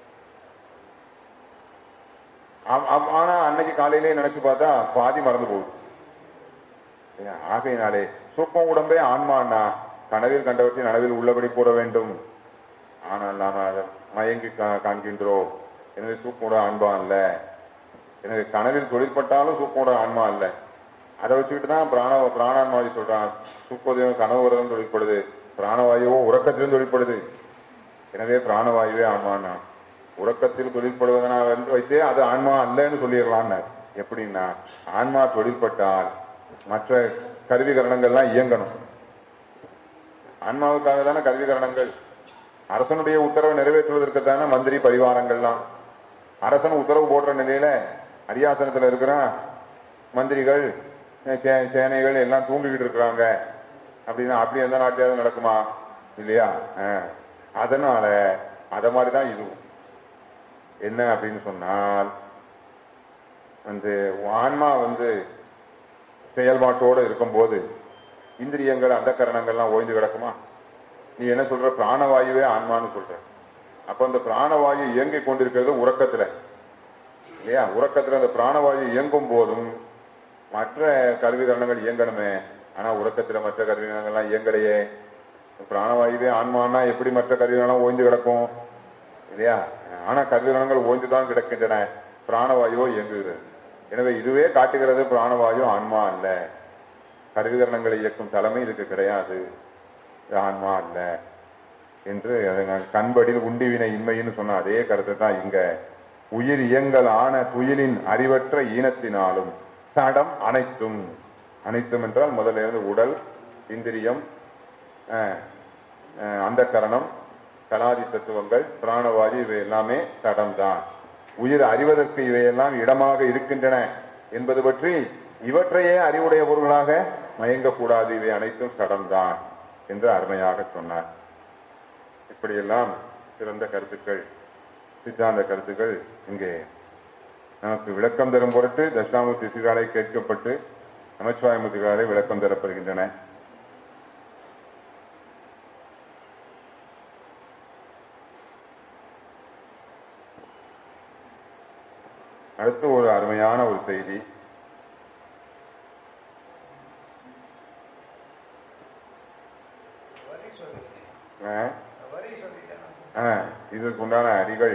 ஆனா அன்னைக்கு காலையிலே நினைச்சு பார்த்தா பாதி மறந்து போகுது. ஆகையினாலே சூப்பம் உடம்பே ஆன்மான்னா கனவில் கண்டவற்றை நனவில் உள்ளபடி கூற வேண்டும். ஆனால் நாம அதை மயங்கி காண்கின்றோம். எனவே சூப்போட ஆன்மா அல்ல. எனவே கனவில் தொழிற்பட்டாலும் சூப்போட ஆன்மா அல்ல. அதை வச்சுக்கிட்டு தான் பிராண பிராணான்மாவி சொல்றான். சூப்போதயம் கனவு வரதும் தொழிற்படுது, பிராணவாயுவோ உறக்கத்திலும் தொழிற்படுது. எனவே பிராணவாயுவே ஆன்மானா உறக்கத்தில் தொழிற்படுவதனால் வந்து வைத்தே அது ஆன்மா அல்லன்னு சொல்லிடலான்னு. எப்படின்னா ஆன்மா தொழிற்பட்டால் மற்ற கருவிகரணங்கள்லாம் இயங்கணும். ஆன்மாவுக்காக தானே கருவிகரணங்கள். அரசனுடைய உத்தரவை நிறைவேற்றுவதற்கு தானே மந்திரி பரிவாரங்கள்லாம். அரசன் உத்தரவு போடுற நிலையில அரியாசனத்துல இருக்கிற மந்திரிகள் சேனைகள் எல்லாம் தூங்கிக்கிட்டு இருக்கிறாங்க அப்படின்னா அப்படி எந்த நாட்டியாவது நடக்குமா? இல்லையா? அதனால அத மாதிரிதான் இதுவும். என்ன அப்படின்னு சொன்னால் வந்து ஆன்மா வந்து செயல்பாட்டோடு இருக்கும் போது இந்திரியங்கள் அந்த கரணங்கள்லாம் ஓய்ந்து கிடக்குமா? நீ என்ன சொல்ற? பிராணவாயுவே ஆன்மான்னு சொல்ற. அப்ப அந்த பிராணவாயு இயங்கிக் கொண்டிருக்கிறது உறக்கத்துல இல்லையா? உறக்கத்துல அந்த பிராணவாயு இயங்கும் போதும் மற்ற கருவிகரணங்கள் இயங்கணுமே. ஆனா உறக்கத்துல மற்ற கருவிகரணங்கள்லாம் இயங்கலையே. பிராணவாயுவே ஆன்மானா எப்படி மற்ற கருவிகரணம் ஓய்ந்து கிடக்கும் இல்லையா? ஆனா கருவிகரணங்கள் ஓய்ந்துதான் கிடக்கின்றன, பிராணவாயுவோ இயங்குகிறது. எனவே இதுவே காட்டுகிறது பிராணவாயு ஆன்மா அல்ல. கருவிகரணங்களை இயக்கும் தலைமை இதுக்கு கிடையாது, ஆன்மா அல்ல என்று கண்படியில் உண்டிவினை இன்மைன்னு சொன்ன அதே கருத்தை தான் இங்க உயிர் இயங்கல் ஆன துயிலின் அறிவற்ற ஈனத்தினாலும் சடம் அனைத்தும். அனைத்தும் என்றால் முதல்ல இருந்து உடல், இந்திரியம், அந்த கரணம், கலாதி தத்துவங்கள், பிராணவாயு இவை எல்லாமே சடம் தான். உயிர் அறிவதற்கு இவையெல்லாம் இடமாக இருக்கின்றன என்பது பற்றி இவற்றையே அறிவுடைய பொருளாக மயங்கக்கூடாது. இவை அனைத்தும் சடம்தான் என்று அருமையாக சொன்னார். இப்படியெல்லாம் சிறந்த கருத்துக்கள், சித்தாந்த கருத்துக்கள் இங்கே நமக்கு விளக்கம் தரும் பொருட்டு தட்சிணாமூர்த்தி சிகாலை கேட்கப்பட்டு நமச்சிவாயமூர்த்திகாலை விளக்கம் தரப்படுகின்றன. அடுத்து ஒரு அருமையான ஒரு செய்தி. இதற்கு உண்டான அடிகள்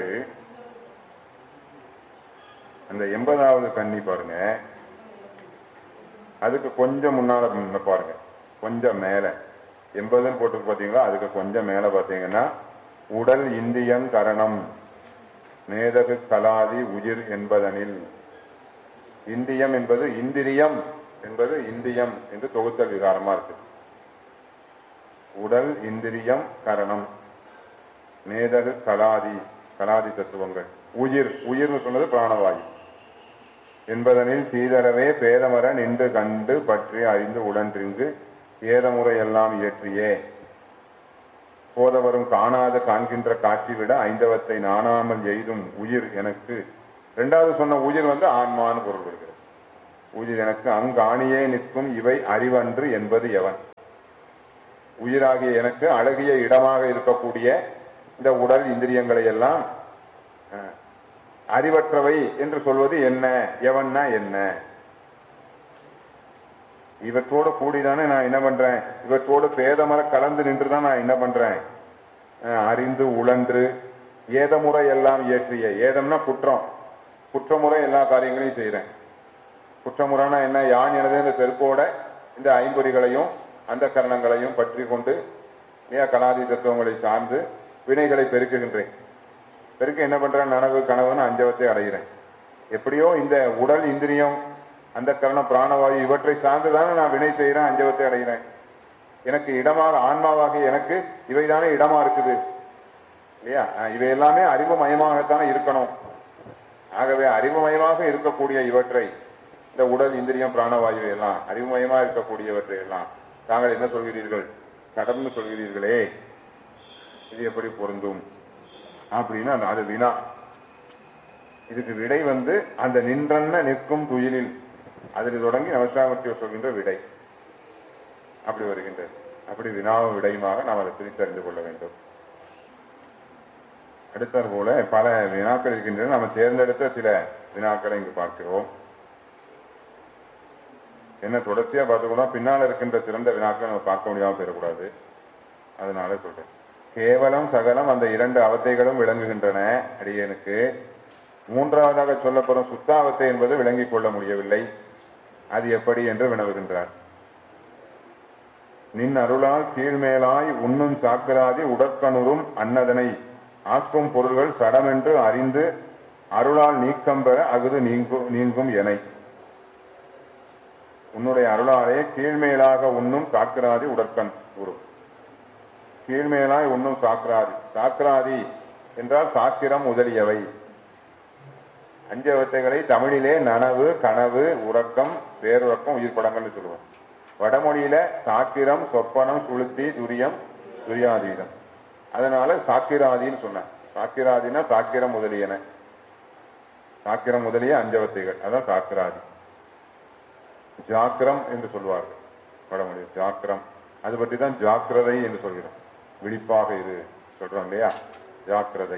அந்த எண்பதாவது கண்ணி பாருங்க, அதுக்கு கொஞ்சம் முன்னால பாருங்க, கொஞ்சம் மேல எண்பதுன்னு போட்டு பாத்தீங்களா, அதுக்கு கொஞ்சம் மேல பாத்தீங்கன்னா உடல் இந்தியம் கரணம் மேதகு கலாதி உயிர் என்பதனில். இந்தியம் என்பது இந்திரியம் என்பது இந்தியம் என்று தொகுத்தல் விகாரமா இருக்கு. உடல் இந்திரியம் கரணம் மேதகு கலாதி, கலாதி தத்துவங்கள், உயிர், உயிர்னு சொன்னது பிராணவாயு என்பதனில் தீதரவே பேதமர நின்று கண்டு பற்றி அறிந்து உடன்றிங்கு ஏதமுறை எல்லாம் இயற்றியே போதவரும் காணாது காண்கின்ற காட்சி விட ஐந்தவத்தை நாணாமல் எய்தும் உயிர் எனக்கு ரெண்டாவது சொன்ன உயிர் வந்து ஆன்மான்னு பொருள் வருகிறது. உயிர் எனக்கு அங்காணியே நிற்கும் இவை அறிவன்று என்பது எவன். உயிராகிய எனக்கு அழகிய இடமாக இருக்கக்கூடிய இந்த உடல் இந்திரியங்களை எல்லாம் அறிவற்றவை என்று சொல்வது என்ன, எவன்னா என்ன? இவற்றோடு கூடிதானே நான் என்ன பண்றேன், இவற்றோடு பேதமர கலந்து நின்றுதான் நான் என்ன பண்றேன், அறிந்து உழன்று ஏதமுறை எல்லாம் இயற்றிய. ஏதம்னா குற்றம், குற்றமுறை எல்லா காரியங்களையும் செய்யறேன். குற்றமுறைனா என்ன, யான் எனது இந்த செருப்போட இந்த ஐம்பொறிகளையும் அந்த கரணங்களையும் பற்றி கொண்டு ஏன் கலாதி தத்துவங்களை சார்ந்து வினைகளை பெருக்குகின்றேன். பெருக்க என்ன பண்றேன், நனவு கனவுன்னு அஞ்சவத்தை அடைகிறேன். எப்படியோ இந்த உடல் இந்திரியம் அந்த கரண பிராணவாயு இவற்றை சார்ந்துதானே நான் வினை செய்யறேன், அஞ்சவத்தை அடைகிறேன். எனக்கு இடமாக ஆன்மாவாக எனக்கு இவைதானே இடமா இருக்குது இல்லையா? இவை எல்லாமே அறிவுமயமாகத்தானே இருக்கணும். ஆகவே அறிவுமயமாக இருக்கக்கூடிய இவற்றை, இந்த உடல் இந்திரியம் பிராணவாயு எல்லாம் அறிவுமயமா இருக்கக்கூடியவற்றை எல்லாம் தாங்கள் என்ன சொல்கிறீர்கள், கடம்னு சொல்கிறீர்களே, இது எப்படி பொருந்தும் அப்படின்னா அது வினா. இதுக்கு விடை வந்து அந்த நின்றன்ன நிற்கும் துயிலில் அதில் தொடங்கி நமஸ்காரமூர்த்தியை சொல்கின்ற விடை அப்படி வருகின்றது. அப்படி வினாவும் விடையுமாக நாம் அதை பிரித்தறிந்து கொள்ள வேண்டும். அடுத்தாற் போல பல வினாக்கள் இருக்கின்றன. நாம் தேர்ந்தெடுத்த சில வினாக்களை இங்கு பார்க்கிறோம். என்ன தொடர்ச்சியா பார்த்துக்கூடாது, பின்னால் இருக்கின்ற சிறந்த வினாக்களை நம்ம பார்க்க முடியாமல் பெறக்கூடாது. அதனால சொல்றேன். கேவலம் சகலம் அந்த இரண்டு அவத்தைகளும் விளங்குகின்றன அடியனுக்கு. மூன்றாவதாக சொல்லப்படும் சுத்தாவத்தை என்பது விளங்கிக் கொள்ள முடியவில்லை. அது எப்படி என்று வினவுகின்றார். நின் அருளால் கீழ்மேலாய் உண்ணும் சாக்கராதி உடற்கணுறும் அன்னதனை ஆக்கும் பொருள்கள் சடமென்று அறிந்து அருளால் நீக்கம் பெற அகுது நீங்கும் நீங்கும் எனை. உன்னுடைய அருளாலே கீழ்மேலாக உண்ணும் சாக்கராதி உடற்கண் உரு. கீழ்மேலாய் உண்ணும் சாக்கராதி, சாக்கராதி என்றால் சாக்கிரம் முதலியவை. அஞ்சவத்தைகளை தமிழிலே நனவு, கனவு, உறக்கம், பேருறக்கம், உயிர் படங்கள் சொல்லுவோம். வடமொழியில சாக்கிரம், சொப்பனம், சுளுத்தி, துரியம், துரியாதீனம். அதனால சாக்கிராதின்னு சொன்ன. சாக்கிராதினா சாக்கிரம் முதலியன, சாக்கிரம் முதலிய அஞ்சவத்தைகள், அதான் சாக்கிராதி. ஜாக்கிரம் என்று சொல்வார்கள் வடமொழி. ஜாக்கிரம் அது பற்றி தான் ஜாக்கிரதை என்று சொல்கிறோம். விழிப்பாக இது சொல்றோம் இல்லையா, ஜாக்கிரதை.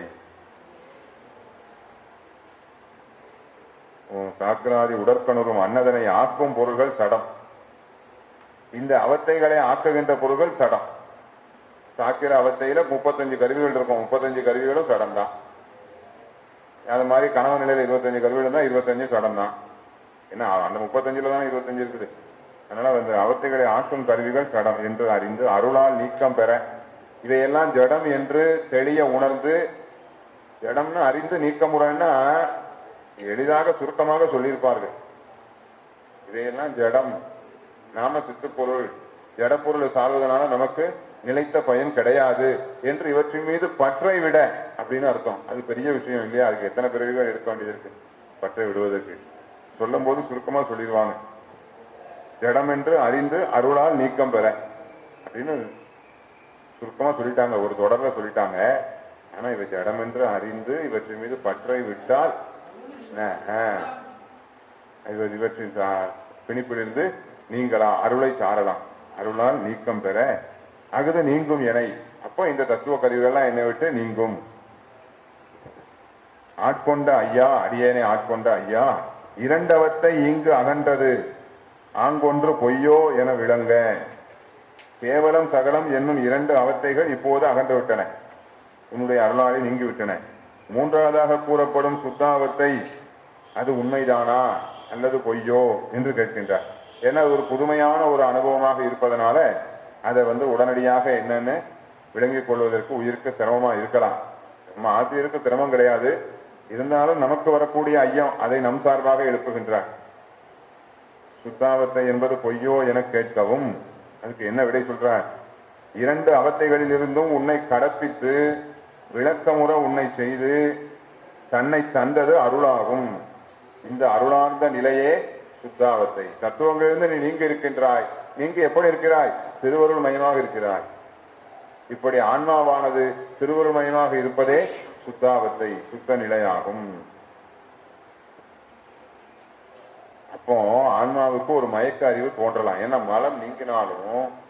சாக்கிராதி உடற்கணுறும் அன்னதனை ஆக்கும் பொருள்கள் சடம். இந்த அவத்தைகளை ஆக்குகின்ற பொருள்கள் சடம். சாக்கிர அவத்தையில முப்பத்தஞ்சு கருவிகள் இருக்கும். முப்பத்தஞ்சு கருவிகளும் சடம் தான். அது மாதிரி கனவு நிலையில இருபத்தஞ்சு கருவிகள் தான், இருபத்தஞ்சு சடம் தான். ஏன்னா அந்த முப்பத்தஞ்சுல தான் இருபத்தஞ்சு இருக்குது. அதனால அந்த அவத்தைகளை ஆக்கும் கருவிகள் சடம் என்று அறிந்து அருளால் நீக்கம் பெற. இவையெல்லாம் ஜடம் என்று தெளிய உணர்ந்து, ஜடம்னு அறிந்து நீக்க முறைன்னா எளிதாக சுருக்கமாக சொல்லியிருப்பார்கள். இதையெல்லாம் ஜடம், நாம சித்துப்பொருள், ஜடப்பொருள் சார்வதனால நமக்கு நிலைத்த பயன் கிடையாது என்று இவற்றின் மீது பற்றை விட அப்படின்னு அர்த்தம். அது பெரிய விஷயம் இல்லையா? அதுக்கு எத்தனை பிறவிகள் இருக்க வேண்டியது இருக்கு பற்றை விடுவதற்கு. சொல்லும் போது சுருக்கமா சொல்லிடுவாங்க. ஜடம் என்று அறிந்து அருளால் நீக்கம் பெற அப்படின்னு சுருக்கமா சொல்லிட்டாங்க, ஒரு தொடர்ல சொல்லிட்டாங்க. ஆனா இவ ஜடம் என்று அறிந்து இவற்றின் மீது பற்றை விட்டால் இவற்றின் பிணிப்பிலிருந்து நீங்களாம், அருளை சாரலாம். அருளால் நீக்கம் பெற அகுது நீங்கும் எனை. அப்போ இந்த தத்துவ கருவிகள்லாம் என்னை விட்டு நீங்கும். ஆட்கொண்ட ஐயா, அடியேனை ஆட்கொண்ட ஐயா, இரண்டவத்தை இங்கு அகன்றது ஆங்கொன்று பொய்யோ என விளங்க. கேவலம் சகலம் என்னும் இரண்டு அவத்தைகள் இப்போது அகன்று விட்டன, உன்னுடைய அருளாலே நீங்கி விட்டன. மூன்றாவதாக கூறப்படும் சுத்தாவத்தை அது உண்மைதானா அல்லது பொய்யோ என்று கேட்கின்றார். ஏன்னா அது ஒரு புதுமையான ஒரு அனுபவமாக இருப்பதனால அதை வந்து உடனடியாக என்னன்னு விளங்கிக் கொள்வதற்கு உயிருக்கு சிரமமா இருக்கலாம். நம்ம ஆசிரியருக்கு சிரமம் கிடையாது, இருந்தாலும் நமக்கு வரக்கூடிய ஐயம் அதை நம் சார்பாக எழுப்புகின்றார். சுத்தாவத்தை என்பது பொய்யோ என கேட்கவும் அதுக்கு என்ன விடை சொல்றார்? இரண்டு அவத்தைகளில் இருந்தும் உன்னை கடப்பித்து விளக்கமுற உன்னை செய்து தன்னை தந்தது அருளாகும். இந்த அருளார்ந்த நிலையே சுத்தாவத்தை. தத்துவங்களிலிருந்து நீ நீங்க இருக்கின்றாய். நீங்க எப்படி இருக்கிறாய்? திருவருள் மயமாக இருக்கிறாய். இப்படி ஆன்மாவானது திருவருள் மயமாக இருப்பதே சுத்தாவத்தை, சுத்த நிலையாகும். இப்போ ஆன்மாவுக்கு ஒரு மயக்க அறிவு தோன்றலாம். ஏன்னா மலம் நீங்கினாலும்